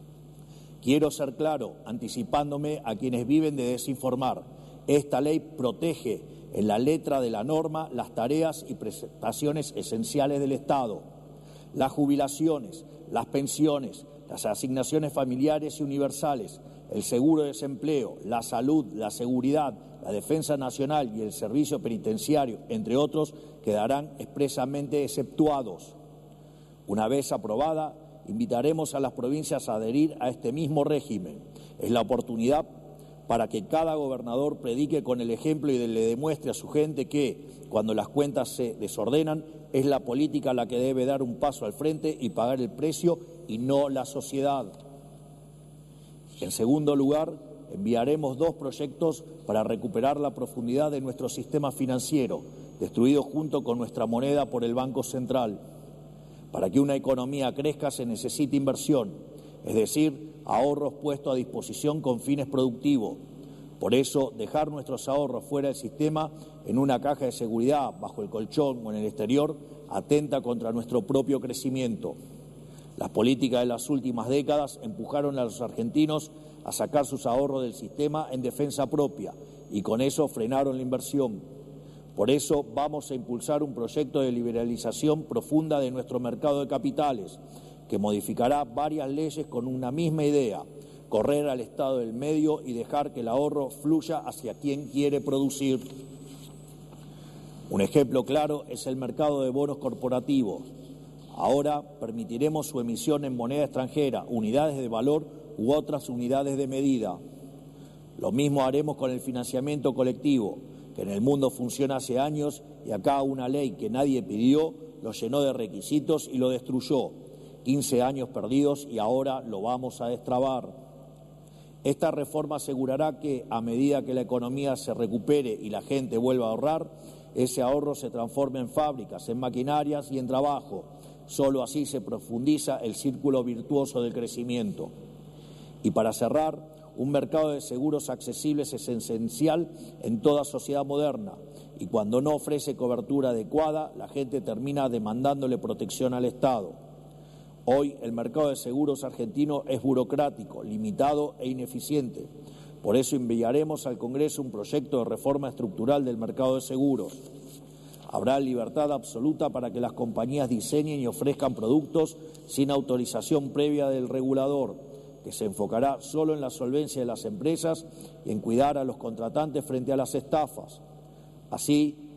Quiero ser claro, anticipándome a quienes viven de desinformar. Esta ley protege en la letra de la norma las tareas y prestaciones esenciales del Estado, las jubilaciones, las pensiones, las asignaciones familiares y universales, el seguro de desempleo, la salud, la seguridad, la defensa nacional y el servicio penitenciario, entre otros, quedarán expresamente exceptuados. Una vez aprobada, invitaremos a las provincias a adherir a este mismo régimen. Es la oportunidad para que cada gobernador predique con el ejemplo y le demuestre a su gente que, cuando las cuentas se desordenan, es la política la que debe dar un paso al frente y pagar el precio y no la sociedad. En segundo lugar, enviaremos dos proyectos para recuperar la profundidad de nuestro sistema financiero, destruido junto con nuestra moneda por el Banco Central. Para que una economía crezca se necesita inversión, es decir, ahorros puestos a disposición con fines productivos. Por eso, dejar nuestros ahorros fuera del sistema, en una caja de seguridad, bajo el colchón o en el exterior, atenta contra nuestro propio crecimiento. Las políticas de las últimas décadas empujaron a los argentinos a sacar sus ahorros del sistema en defensa propia y con eso frenaron la inversión. Por eso vamos a impulsar un proyecto de liberalización profunda de nuestro mercado de capitales, que modificará varias leyes con una misma idea: correr al Estado del medio y dejar que el ahorro fluya hacia quien quiere producir. Un ejemplo claro es el mercado de bonos corporativos. Ahora permitiremos su emisión en moneda extranjera, unidades de valor u otras unidades de medida. Lo mismo haremos con el financiamiento colectivo, que en el mundo funciona hace años y acá una ley que nadie pidió lo llenó de requisitos y lo destruyó. quince años perdidos y ahora lo vamos a destrabar. Esta reforma asegurará que, a medida que la economía se recupere y la gente vuelva a ahorrar, ese ahorro se transforme en fábricas, en maquinarias y en trabajo. Solo así se profundiza el círculo virtuoso del crecimiento. Y para cerrar, un mercado de seguros accesibles es esencial en toda sociedad moderna, y cuando no ofrece cobertura adecuada, la gente termina demandándole protección al Estado. Hoy el mercado de seguros argentino es burocrático, limitado e ineficiente. Por eso enviaremos al Congreso un proyecto de reforma estructural del mercado de seguros. Habrá libertad absoluta para que las compañías diseñen y ofrezcan productos sin autorización previa del regulador, que se enfocará solo en la solvencia de las empresas y en cuidar a los contratantes frente a las estafas. Así,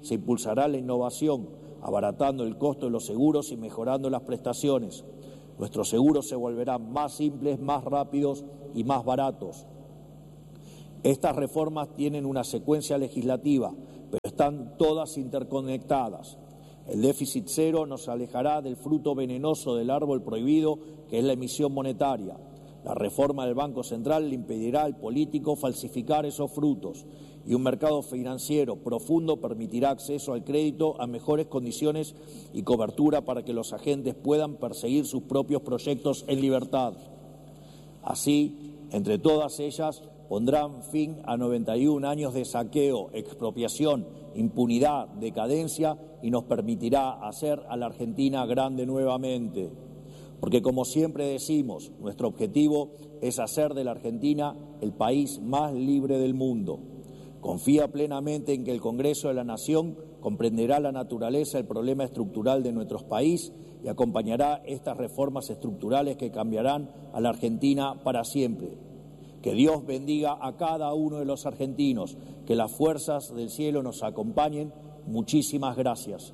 se impulsará la innovación, abaratando el costo de los seguros y mejorando las prestaciones. Nuestros seguros se volverán más simples, más rápidos y más baratos. Estas reformas tienen una secuencia legislativa, pero están todas interconectadas. El déficit cero nos alejará del fruto venenoso del árbol prohibido, que es la emisión monetaria. La reforma del Banco Central le impedirá al político falsificar esos frutos, y un mercado financiero profundo permitirá acceso al crédito a mejores condiciones y cobertura para que los agentes puedan perseguir sus propios proyectos en libertad. Así, entre todas ellas, pondrán fin a noventa y un años de saqueo, expropiación, impunidad, decadencia y nos permitirá hacer a la Argentina grande nuevamente. Porque, como siempre decimos, nuestro objetivo es hacer de la Argentina el país más libre del mundo. Confía plenamente en que el Congreso de la Nación comprenderá la naturaleza del problema estructural de nuestro país y acompañará estas reformas estructurales que cambiarán a la Argentina para siempre. Que Dios bendiga a cada uno de los argentinos, que las fuerzas del cielo nos acompañen. Muchísimas gracias.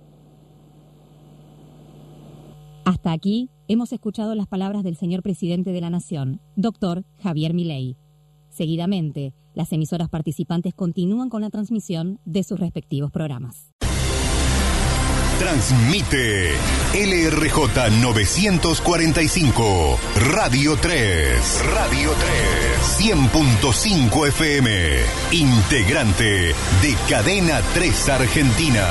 Hasta aquí hemos escuchado las palabras del señor presidente de la Nación, doctor Javier Milei. Seguidamente, las emisoras participantes continúan con la transmisión de sus respectivos programas. Transmite L R J novecientos cuarenta y cinco, Radio tres. Radio tres. cien punto cinco F M. Integrante de Cadena tres Argentina.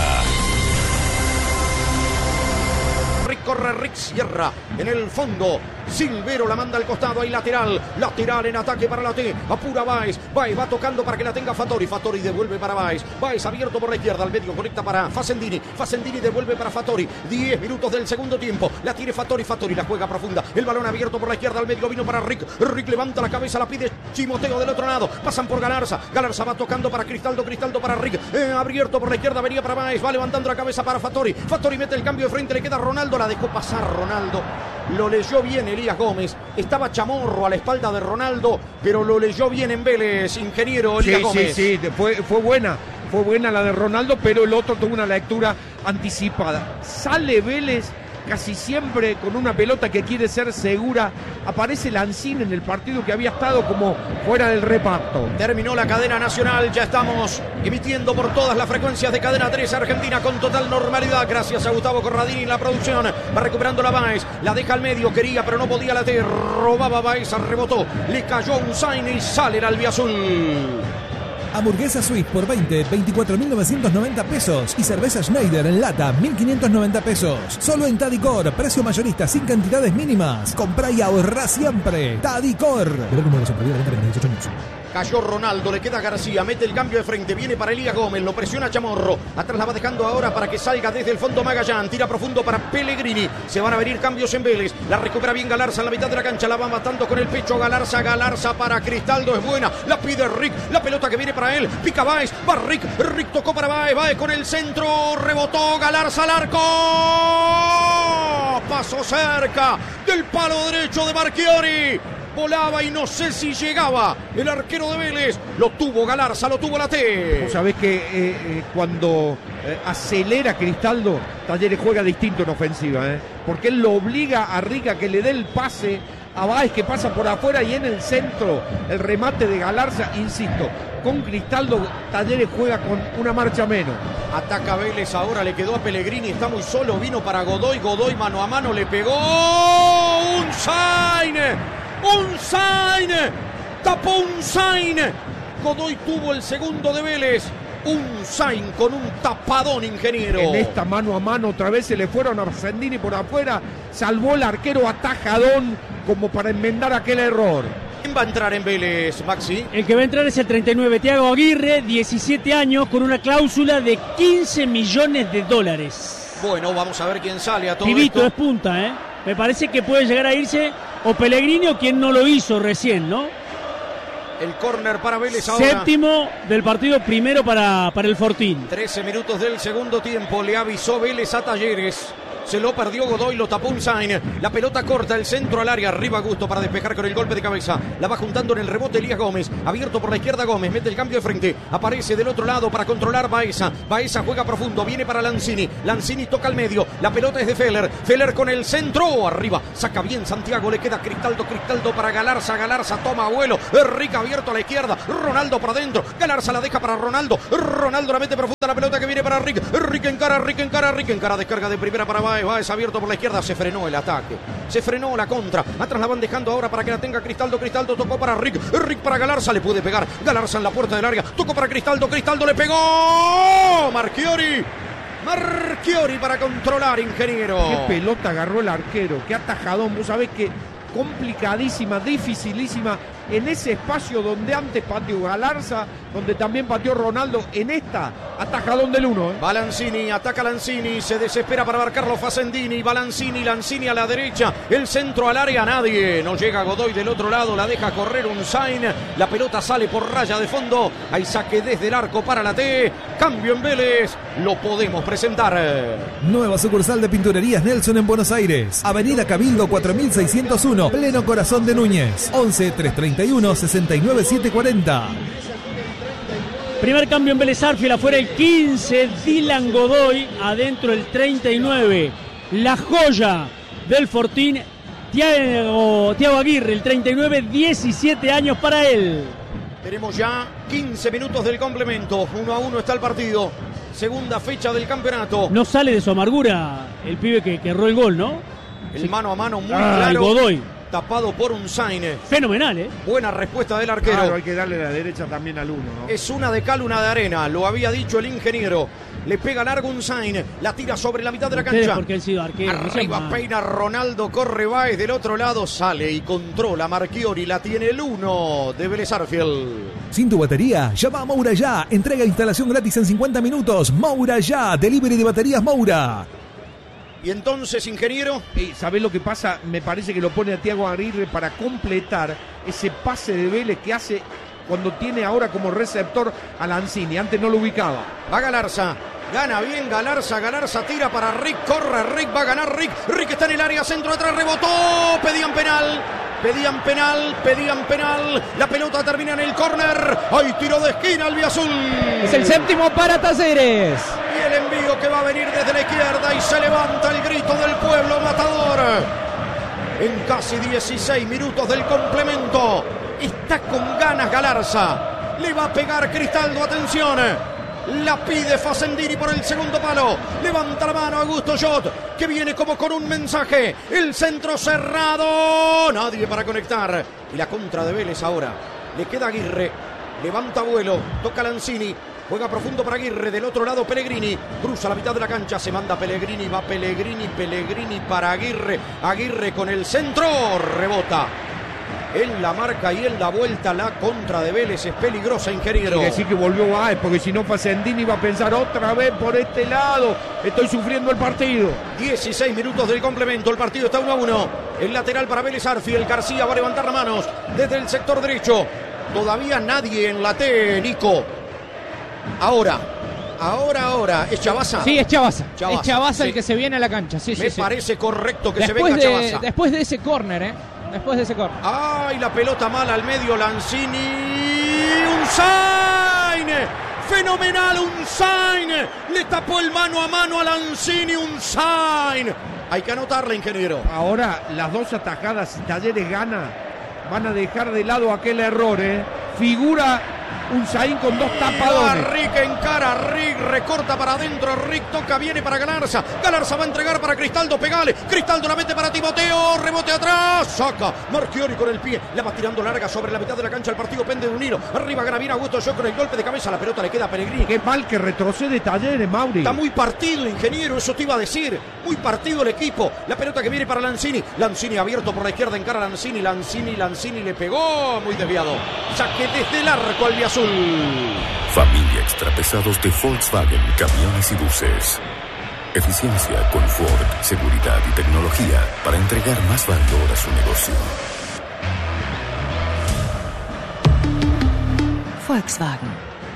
Corre Rick Sierra en el fondo. Silvero la manda al costado, hay lateral. Lateral en ataque para la T. Apura Báez. Báez va tocando para que la tenga Fattori. Fattori devuelve para Báez. Báez abierto por la izquierda. Al medio conecta para Facendini. Facendini devuelve para Fattori. Diez minutos del segundo tiempo. La tiene Fattori. Fattori la juega profunda. El balón abierto por la izquierda. Al medio vino para Rick. Rick levanta la cabeza, la pide Chimoteo del otro lado. Pasan por Galarza. Galarza va tocando para Cristaldo. Cristaldo para Rick. Eh, abierto por la izquierda. Venía para Báez. Va levantando la cabeza para Fattori. Fattori mete el cambio de frente. Le queda Ronaldo. La dejó pasar Ronaldo. Lo leyó bien Elías Gómez. Estaba Chamorro a la espalda de Ronaldo, pero lo leyó bien en Vélez, ingeniero Elías sí, Gómez. Sí, sí, fue, fue buena. Fue buena la de Ronaldo, pero el otro tuvo una lectura anticipada. Sale Vélez casi siempre con una pelota que quiere ser segura. Aparece Lanzini en el partido que había estado como fuera del reparto. Terminó la cadena nacional, ya estamos emitiendo por todas las frecuencias de Cadena tres Argentina con total normalidad. Gracias a Gustavo Corradini en la producción. Va recuperando la Báez, la deja al medio, quería pero no podía la T. Robaba Báez, rebotó, le cayó un Zayn y sale el albiazul. Hamburguesa Swiss por veinte, veinticuatro mil novecientos noventa pesos. Y cerveza Schneider en lata, mil quinientos noventa pesos. Solo en Tadicor, precio mayorista sin cantidades mínimas. Comprá y ahorrá siempre. Tadicor. Cayó Ronaldo, le queda García, mete el cambio de frente, viene para Elías Gómez, lo presiona Chamorro, atrás la va dejando ahora para que salga desde el fondo Magallán, tira profundo para Pellegrini, se van a venir cambios en Vélez, la recupera bien Galarza en la mitad de la cancha, la va matando con el pecho Galarza, Galarza para Cristaldo, es buena, la pide Rick, la pelota que viene para él, pica Báez, va Rick, Rick tocó para Báez, Báez con el centro, rebotó Galarza al arco, pasó cerca del palo derecho de Marchiori. Volaba y no sé si llegaba el arquero de Vélez. Lo tuvo Galarza, lo tuvo la T. Vos sabés que eh, eh, cuando eh, acelera Cristaldo, Talleres juega distinto en ofensiva, ¿eh? Porque él lo obliga a Rica que le dé el pase a Báez, que pasa por afuera, y en el centro el remate de Galarza, insisto. Con Cristaldo, Talleres juega con una marcha menos. Ataca Vélez, ahora le quedó a Pellegrini, está muy solo, vino para Godoy, Godoy mano a mano, le pegó un Zayn. ¡Un Zayn! ¡Tapó un Zayn! Godoy tuvo el segundo de Vélez. Un Zayn con un tapadón, ingeniero. En esta mano a mano otra vez se le fueron a Sandini por afuera. Salvó el arquero atajadón como para enmendar aquel error. ¿Quién va a entrar en Vélez, Maxi? El que va a entrar es el treinta y nueve, Thiago Aguirre, diecisiete años, con una cláusula de quince millones de dólares. Bueno, vamos a ver quién sale a todo Pibito esto. es punta, ¿eh? Me parece que puede llegar a irse o Pellegrini o quien no lo hizo recién, ¿no? El córner para Vélez ahora. Séptimo del partido, primero para, para el Fortín. trece minutos del segundo tiempo. Le avisó Vélez a Talleres Se lo perdió Godoy, lo tapó Unzain. La pelota corta, el centro al área. Arriba Gusto para despejar con el golpe de cabeza. La va juntando en el rebote Elías Gómez. Abierto por la izquierda Gómez. Mete el cambio de frente. Aparece del otro lado para controlar Baeza. Baeza juega profundo. Viene para Lanzini. Lanzini toca al medio. La pelota es de Feller. Feller con el centro. Arriba. Saca bien Santiago. Le queda Cristaldo. Cristaldo para Galarza. Galarza toma vuelo. Rica abierto a la izquierda. Ronaldo para adentro. Galarza la deja para Ronaldo. Ronaldo la mete profunda. La pelota que viene para Rick. Rick encara. Rick encara. Rick encara. Descarga de primera para Baez. Baez abierto por la izquierda. Se frenó el ataque. Se frenó la contra. Atrás la van dejando ahora para que la tenga Cristaldo. Cristaldo tocó para Rick. Rick para Galarza. Le puede pegar. Galarza en la puerta del área. Tocó para Cristaldo. Cristaldo le pegó. Marchiori. Marchiori para controlar, ingeniero. Qué pelota agarró el arquero. Qué atajadón. Vos sabés que complicadísima, dificilísima. En ese espacio donde antes pateó Galarza, donde también pateó Ronaldo, en esta, atajadón del uno. ¿eh? Va Lanzini, ataca Lanzini, se desespera para marcarlo Facendini, va Lanzini, Lanzini a la derecha, el centro al área, nadie, no llega Godoy del otro lado, la deja correr Unzain, la pelota sale por raya de fondo, hay saque desde el arco para la T, cambio en Vélez, lo podemos presentar. Nueva sucursal de Pinturerías Nelson en Buenos Aires, Avenida Cabildo cuatro mil seiscientos uno, pleno corazón de Núñez, once, trescientos treinta y uno, sesenta y nueve, setecientos cuarenta. Primer cambio en Vélez Arfiel, afuera el quince, Dylan Godoy, adentro el treinta y nueve, la joya del Fortín, Thiago, Thiago Aguirre, el treinta y nueve, diecisiete años para él. Tenemos ya quince minutos del complemento, uno a uno está el partido, segunda fecha del campeonato. No sale de su amargura el pibe que, que erró el gol, ¿no? El sí. mano a mano muy ah, claro. Godoy. Tapado por Unzain. Fenomenal, ¿eh? Buena respuesta del arquero. Claro, hay que darle la derecha también al uno, ¿no? Es una de cal, una de arena. Lo había dicho el ingeniero. Le pega largo Unzain. La tira sobre la mitad de la Ustedes cancha. Porque han sido arqueros. Arriba no peina Ronaldo, corre Baez. Del otro lado sale y controla Marchiori. La tiene el uno de Vélez Arfiel. Sin tu batería, llama a Moura Ya. Entrega e instalación gratis en cincuenta minutos. Moura Ya. Delivery de baterías Moura. Y entonces, ingeniero, eh, ¿sabés lo que pasa? Me parece que lo pone a Thiago Aguirre para completar ese pase de Vélez que hace cuando tiene ahora como receptor a Lanzini. Antes no lo ubicaba. Va Galarza. Gana bien Galarza, Galarza tira para Rick, corre Rick, va a ganar Rick, Rick está en el área, centro atrás, rebotó, pedían penal, pedían penal, pedían penal, la pelota termina en el córner, hay tiro de esquina albiazul. Es el séptimo para Talleres. Y el envío que va a venir desde la izquierda y se levanta el grito del pueblo matador. En casi dieciséis minutos del complemento, está con ganas Galarza, le va a pegar Cristaldo, atención. La pide Facendini por el segundo palo. Levanta la mano Augusto Jot, que viene como con un mensaje. El centro cerrado. Nadie para conectar. Y la contra de Vélez ahora. Le queda Aguirre. Levanta vuelo. Toca Lanzini. Juega profundo para Aguirre. Del otro lado Pellegrini. Cruza la mitad de la cancha. Se manda Pellegrini. Va Pellegrini. Pellegrini para Aguirre. Aguirre con el centro. Rebota. En la marca y en la vuelta, la contra de Vélez es peligrosa, ingeniero. Hay que decir que volvió Baez, porque si no Facendini va a pensar otra vez por este lado. Estoy sufriendo el partido. dieciséis minutos del complemento, el partido está uno a uno. El lateral para Vélez Arfiel, García va a levantar las manos desde el sector derecho. Todavía nadie en la T, Nico. Ahora, ahora, ahora, ¿es Chavasa? Sí, es Chavasa. Chavasa, es Chavasa sí. el que se viene a la cancha. Sí, Me sí, parece sí. correcto que después se venga de, Chavasa. Después de ese córner, ¿eh? Después de ese córner. ¡Ay, la pelota mala al medio! Lanzini. ¡Unzain! ¡Fenomenal Unzain! Le tapó el mano a mano a Lanzini. ¡Unzain! Hay que anotarla, ingeniero. Ahora las dos atajadas, si Talleres gana, van a dejar de lado aquel error, ¿eh? Figura Unzain con dos tapadones. Rick encara, Rick recorta para adentro, Rick toca, viene para Galarza. Galarza va a entregar para Cristaldo, pegale. Cristaldo la mete para Timoteo, rebote atrás, saca Marchiori con el pie, la va tirando larga sobre la mitad de la cancha. El partido pende de un hilo. Arriba gana bien Augusto Yo con el golpe de cabeza, la pelota le queda a Pellegrini. Qué mal que retrocede Talleres, Mauri. Está muy partido, ingeniero, eso te iba a decir. Muy partido el equipo. La pelota que viene para Lanzini. Lanzini abierto por la izquierda, encara Lanzini. Lanzini, Lanzini le pegó, muy desviado. Saque desde el arco al azul. Familia Extrapesados de Volkswagen, camiones y buses. Eficiencia, confort, seguridad y tecnología para entregar más valor a su negocio. Volkswagen.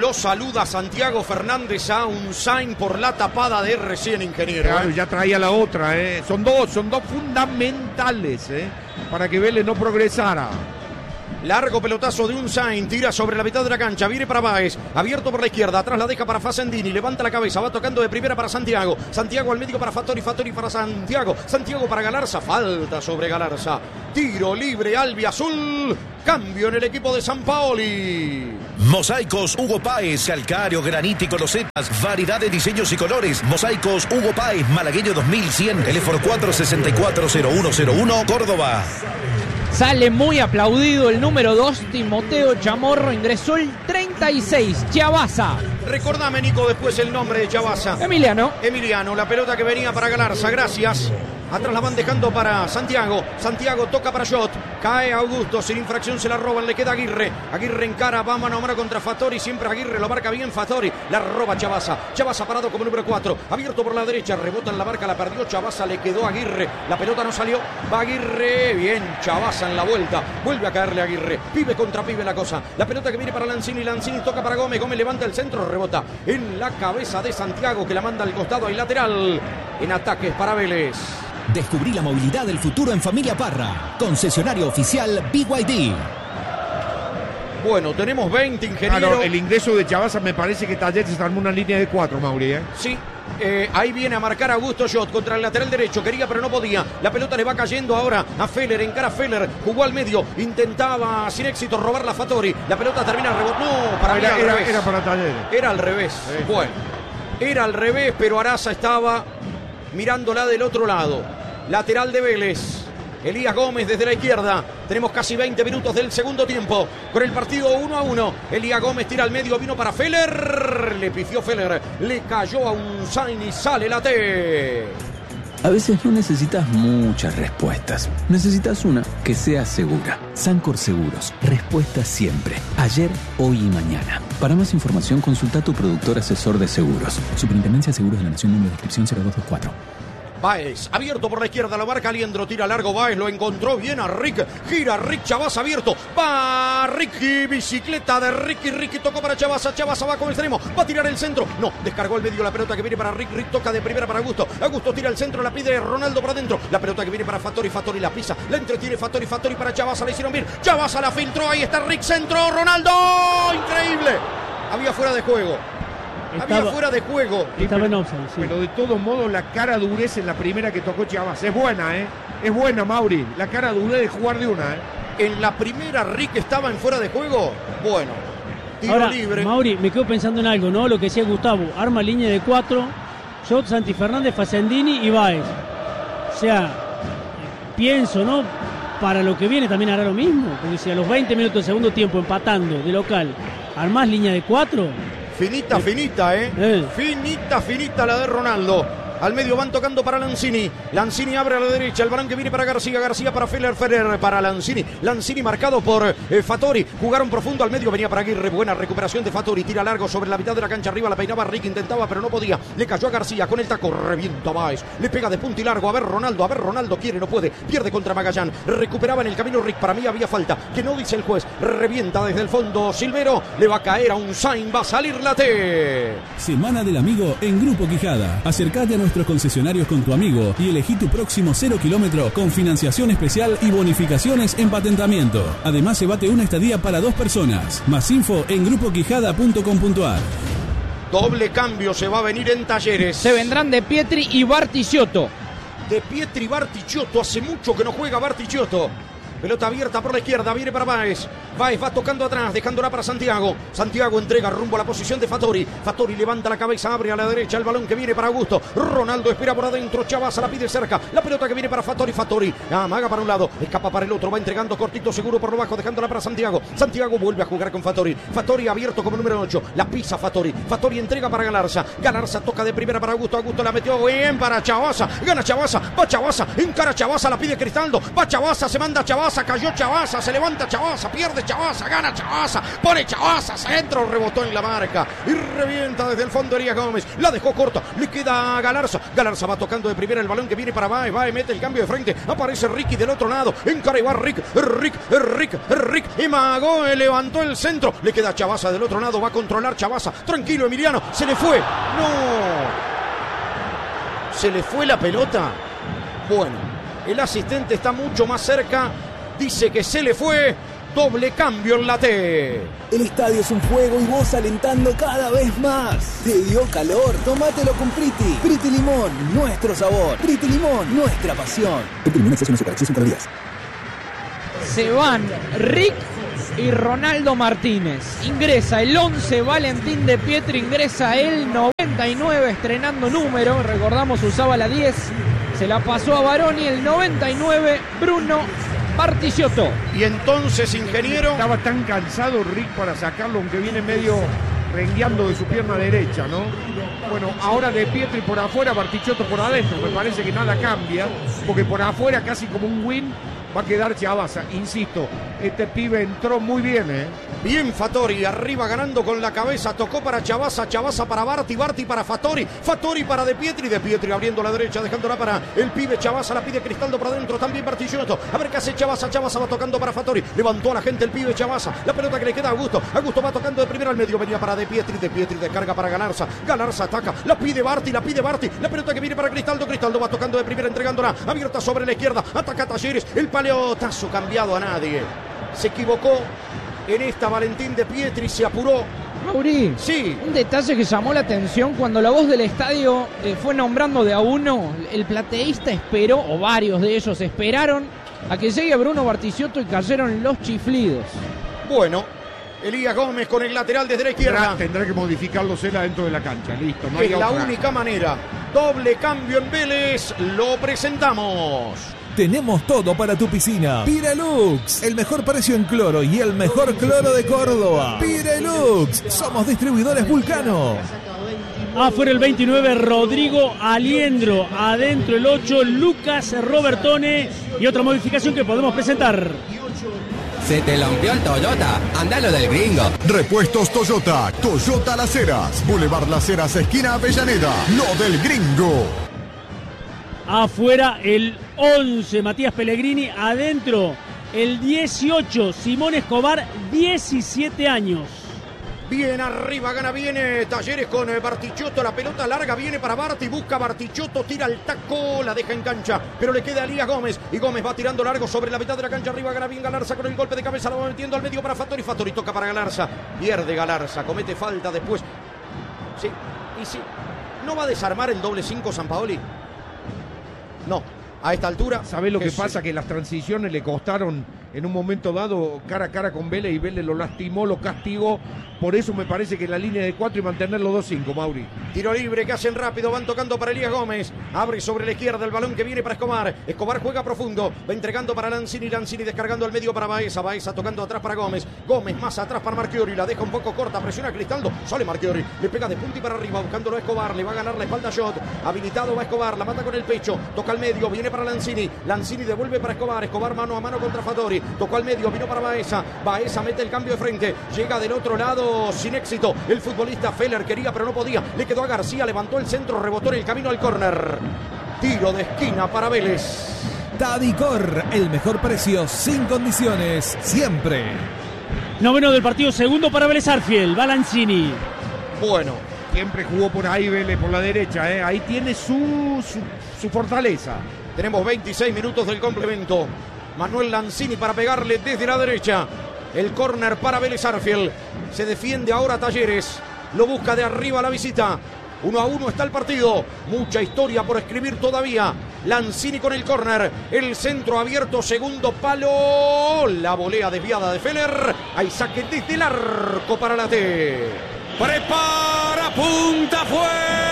Lo saluda Santiago Fernández a un sign por la tapada de recién, ingeniero. Claro, ¿eh? ya traía la otra, ¿eh? Son dos, son dos fundamentales, ¿eh? Para que Vélez no progresara. Largo pelotazo de Unzain, tira sobre la mitad de la cancha, viene para Báez, abierto por la izquierda, atrás la deja para Facendini, levanta la cabeza, va tocando de primera para Santiago, Santiago al medio para Fattori, Fattori para Santiago, Santiago para Galarza, falta sobre Galarza, tiro libre albiazul, cambio en el equipo de San Paoli. Mosaicos Hugo Páez, calcáreo, granítico, losetas, variedad de diseños y colores. Mosaicos Hugo Páez, Malagueño dos mil cien, teléfono cuatro seis cuatro cero uno cero uno, Córdoba. Sale muy aplaudido el número dos, Timoteo Chamorro, ingresó el treinta y seis, Chavasa. Recordame, Nico, después el nombre de Chavasa. Emiliano. Emiliano, la pelota que venía para Galarza, gracias. Atrás la van dejando para Santiago. Santiago toca para Shot. Cae Augusto. Sin infracción se la roban. Le queda Aguirre. Aguirre encara. Va mano a mano contra Fattori. Siempre Aguirre lo marca bien Fattori. La roba Chavasa. Chavasa parado como número cuatro. Abierto por la derecha. Rebota en la marca. La perdió Chavasa. Le quedó Aguirre. La pelota no salió. Va Aguirre. Bien. Chavasa en la vuelta. Vuelve a caerle Aguirre. Pibe contra pibe la cosa. La pelota que viene para Lanzini. Lanzini toca para Gómez. Gómez levanta el centro. Rebota en la cabeza de Santiago, que la manda al costado y lateral. En ataques para Vélez. Descubrí la movilidad del futuro en Familia Parra. Concesionario oficial B Y D. Bueno, tenemos veinte, ingeniero. Claro, el ingreso de Chavasa me parece que Talleres se armó una línea de cuatro, Mauri, ¿eh? Sí. Eh, ahí viene a marcar Augusto Shot contra el lateral derecho. Quería pero no podía. La pelota le va cayendo ahora a Feller. Encara Feller. Jugó al medio. Intentaba sin éxito robar la Fattori. La pelota termina rebotando. No, para era, mí al era, revés. era para Talleres. Era al revés. Sí. Bueno. Era al revés, pero Araza estaba mirándola del otro lado. Lateral de Vélez. Elías Gómez desde la izquierda. Tenemos casi veinte minutos del segundo tiempo. Con el partido uno a uno. Elías Gómez tira al medio. Vino para Feller. Le pifió Feller. Le cayó a Unzain y sale la T. A veces no necesitas muchas respuestas. Necesitas una que sea segura. Sancor Seguros. Respuesta siempre. Ayer, hoy y mañana. Para más información, consulta a tu productor asesor de seguros. Superintendencia de Seguros de la Nación, número de inscripción cero dos dos cuatro. Baez, abierto por la izquierda, lo marca Aliendro, tira largo Baez, lo encontró bien a Rick, gira Rick, Chavasa abierto, va Ricky, bicicleta de Ricky, Ricky tocó para Chavasa, Chavasa va con el extremo, va a tirar el centro, no, descargó el medio la pelota que viene para Rick, Rick toca de primera para Augusto, Augusto tira el centro, la pide Ronaldo para adentro, la pelota que viene para Fattori, Fattori la pisa, la entretiene Fattori, Fattori para Chavasa, le hicieron bien, Chavasa la filtró, ahí está Rick, centro, Ronaldo, increíble, había fuera de juego. Estaba, Había fuera de juego. Estaba en offside, sí. Pero de todos modos la cara dureza en la primera que tocó Chavas. Es buena, ¿eh? Es buena, Mauri. La cara dureza de jugar de una, ¿eh? En la primera Rick estaba en fuera de juego. Bueno, tiro Ahora, libre. Mauri, me quedo pensando en algo, ¿no? Lo que decía Gustavo. Arma línea de cuatro. Shot, Santi Fernández, Facendini y Báez. O sea, pienso, ¿no? Para lo que viene también hará lo mismo. Porque si a los veinte minutos del segundo tiempo empatando de local, armás línea de cuatro. Finita, finita, ¿eh? eh. Finita, finita la de Ronaldo. Al medio van tocando para Lanzini. Lanzini abre a la derecha. El balón que viene para García. García para Feller. Feller para Lanzini. Lanzini marcado por eh, Fattori. Jugaron profundo al medio. Venía para Aguirre. Buena recuperación de Fattori. Tira largo sobre la mitad de la cancha. Arriba la peinaba Rick. Intentaba pero no podía. Le cayó a García con el taco. Revienta Báez. Le pega de punta y largo. A ver Ronaldo. A ver Ronaldo. Quiere, no puede. Pierde contra Magallán. Recuperaba en el camino Rick. Para mí había falta. Que no dice el juez. Revienta desde el fondo Silvero. Le va a caer a Unzain. Va a salir la T. Semana del Amigo en Grupo Quijada. Acércate a nuestros concesionarios con tu amigo y elegí tu próximo cero kilómetro con financiación especial y bonificaciones en patentamiento. Además, se bate una estadía para dos personas. Más info en grupo quijada punto com punto a r. Doble cambio se va a venir en Talleres. Se vendrán De Pietri y Barticciotto. De Pietri, Barticciotto. Hace mucho que no juega Barticciotto. Pelota abierta por la izquierda, viene para Báez. Báez va tocando atrás, dejándola para Santiago. Santiago entrega rumbo a la posición de Fattori. Fattori levanta la cabeza, abre a la derecha el balón que viene para Augusto. Ronaldo espera por adentro, Chavasa la pide cerca. La pelota que viene para Fattori, Fattori amaga para un lado, escapa para el otro, va entregando cortito seguro por lo bajo, dejándola para Santiago. Santiago vuelve a jugar con Fattori. Fattori abierto como número ocho, la pisa Fattori. Fattori entrega para Galarza. Galarza toca de primera para Augusto. Augusto la metió bien para Chavasa. Gana Chavasa, va Chavasa, encara Chavasa, la pide Cristaldo. Va Chavasa, se manda Chavasa. Chabaza, cayó Chabaza, se levanta Chabaza, pierde Chabaza, gana Chabaza, pone Chabaza, centro, rebotó en la marca y revienta desde el fondo Elías Gómez. La dejó corta, le queda a Galarza. Galarza va tocando de primera el balón que viene para Baez. Baez mete el cambio de frente, aparece Ricky del otro lado, encara y va Rick, Rick, Rick, Rick. Y Magoe levantó el centro, le queda Chabaza del otro lado, va a controlar Chabaza. Tranquilo, Emiliano, se le fue. No. ¿Se le fue la pelota? Bueno, el asistente está mucho más cerca. Dice que se le fue. Doble cambio en la T. El estadio es un juego y vos alentando cada vez más. ¿Te dio calor? Tómatelo con Priti. Priti Limón, nuestro sabor. Priti Limón, nuestra pasión. Priti Limón, exceso en azúcar, exceso en calorías. Se van Rick y Ronaldo Martínez. Ingresa el once Valentín de Pietri, ingresa el noventa y nueve estrenando número, recordamos usaba la diez, se la pasó a Baroni, el noventa y nueve Bruno Bartichotto. Y entonces, ingeniero, estaba tan cansado Rick para sacarlo, aunque viene medio rengueando de su pierna derecha, ¿no? Bueno, ahora de Pietri por afuera, Bartichotto por adentro, me parece que nada cambia, porque por afuera casi como un win va a quedar Chabaza. Insisto, este pibe entró muy bien, ¿eh? Bien Fattori, arriba ganando con la cabeza, tocó para Chabaza, Chabaza para Barti, Barti para Fattori, Fattori para De Pietri, De Pietri abriendo la derecha, dejándola para el pibe Chabaza, la pide Cristaldo por adentro, también Bartichotto, a ver qué hace Chabaza, Chabaza va tocando para Fattori, levantó a la gente el pibe Chabaza, la pelota que le queda a Augusto, Augusto va tocando de primera al medio, venía para De Pietri, De Pietri descarga para Galarza, Galarza ataca, la pide Barti, la pide Barti, la pelota que viene para Cristaldo, Cristaldo va tocando de primera, entregándola, abierta sobre la izquierda, ataca Talleres, el paleotazo cambiado a nadie, se equivocó. En esta Valentín de Pietri se apuró. Mauri, sí. Un detalle que llamó la atención cuando la voz del estadio eh, fue nombrando de a uno, el plateísta esperó, o varios de ellos esperaron, a que llegue Bruno Bartichotto y cayeron los chiflidos. Bueno, Elías Gómez con el lateral desde la izquierda. Tendrá, tendrá que modificarlos él adentro de la cancha, listo. No es hay la otra. única manera. Doble cambio en Vélez, lo presentamos. Tenemos todo para tu piscina. Pirelux, el mejor precio en cloro y el mejor cloro de Córdoba. Pirelux, somos distribuidores Vulcano. Afuera el veintinueve, Rodrigo Aliendro. Adentro el ocho, Lucas Robertone. Y otra modificación que podemos presentar. Se te rompió el Toyota, andalo del Gringo. Repuestos Toyota, Toyota Las Heras, Boulevard Las Heras, esquina Avellaneda, lo del Gringo. Afuera el once, Matías Pellegrini. Adentro el dieciocho, Simón Escobar, diecisiete años. Bien arriba, gana bien eh, Talleres con eh, Bartichotto, la pelota larga viene para Barti, busca Bartichotto, tira el taco, la deja en cancha, pero le queda a Elías Gómez, y Gómez va tirando largo sobre la mitad de la cancha, arriba gana bien Galarza con el golpe de cabeza, la va metiendo al medio para Fattori, Fattori toca para Galarza, pierde Galarza, comete falta después, sí, y sí, ¿no va a desarmar el doble cinco Sampaoli? No, a esta altura. ¿Sabés lo que es, pasa? Que las transiciones le costaron en un momento dado cara a cara con Vélez y Vélez lo lastimó, lo castigó. Por eso me parece que la línea de cuatro y mantener los dos cinco, Mauri. Tiro libre que hacen rápido, van tocando para Elías Gómez. Abre sobre la izquierda el balón que viene para Escobar. Escobar juega profundo, va entregando para Lanzini, Lanzini descargando al medio para Baeza. Baeza tocando atrás para Gómez. Gómez más atrás para Marchiori, la deja un poco corta, presiona a Cristaldo. Sale Marchiori, le pega de punta y para arriba, buscándolo a Escobar. Le va a ganar la espalda a Shot. Habilitado va Escobar, la mata con el pecho. Toca al medio, viene para Lanzini. Lanzini devuelve para Escobar. Escobar mano a mano contra Fattori. Tocó al medio, vino para Baeza. Baeza mete el cambio de frente. Llega del otro lado sin éxito. El futbolista Feller quería pero no podía. Le quedó a García, levantó el centro, rebotó en el camino al córner. Tiro de esquina para Vélez. Tadicor, el mejor precio sin condiciones, siempre. Noveno del partido, segundo para Vélez Arfiel, Balanzini. Bueno, siempre jugó por ahí Vélez, por la derecha, ¿eh? Ahí tiene su, su, su fortaleza. Tenemos veintiséis minutos del complemento. Manuel Lanzini para pegarle desde la derecha. El córner para Vélez Arfiel. Se defiende ahora Talleres. Lo busca de arriba a la visita. Uno a uno está el partido. Mucha historia por escribir todavía. Lanzini con el córner. El centro abierto, segundo palo. La volea desviada de Feller. Hay saque desde el arco para la T. Prepara, punta, fue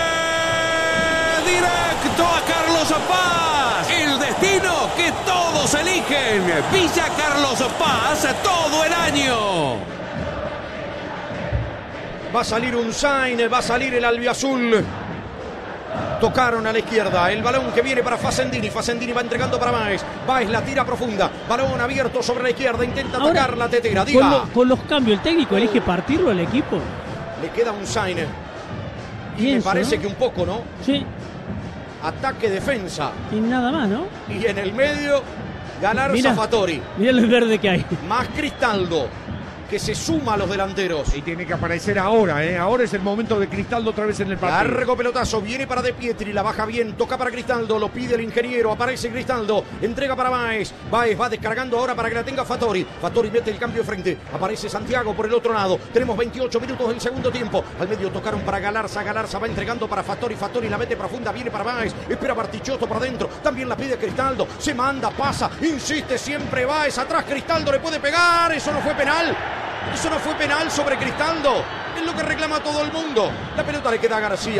directo a Carlos Paz. El destino que todos eligen. Villa Carlos Paz todo el año. Va a salir un Sain, va a salir el albiazul. Tocaron a la izquierda. El balón que viene para Facendini. Facendini va entregando para Báez. Báez la tira profunda. Balón abierto sobre la izquierda. Intenta Ahora, atacar la tetera. Diga. Con, lo, con los cambios, ¿el técnico elige partirlo al equipo? Le queda un Sainer. Y Pienso, me parece ¿no? que un poco, ¿no? Sí. Ataque, defensa. Y nada más, ¿no? Y en el medio, Galarza, Mira, Fattori. Mira el verde que hay. Más Cristaldo, que se suma a los delanteros. Y tiene que aparecer ahora, ¿eh? Ahora es el momento de Cristaldo otra vez en el partido. Largo pelotazo, viene para De Pietri, la baja bien, toca para Cristaldo, lo pide el ingeniero, aparece Cristaldo, entrega para Báez. Báez va descargando ahora para que la tenga Fattori. Fattori mete el cambio de frente, aparece Santiago por el otro lado. Tenemos veintiocho minutos del segundo tiempo. Al medio tocaron para Galarza, Galarza va entregando para Fattori, Fattori la mete profunda, viene para Báez, espera Bartichotto por dentro, también la pide Cristaldo, se manda, pasa, insiste siempre Báez, atrás Cristaldo le puede pegar, eso no fue penal. Eso no fue penal sobre Cristaldo. Es lo que reclama todo el mundo. La pelota le queda a García.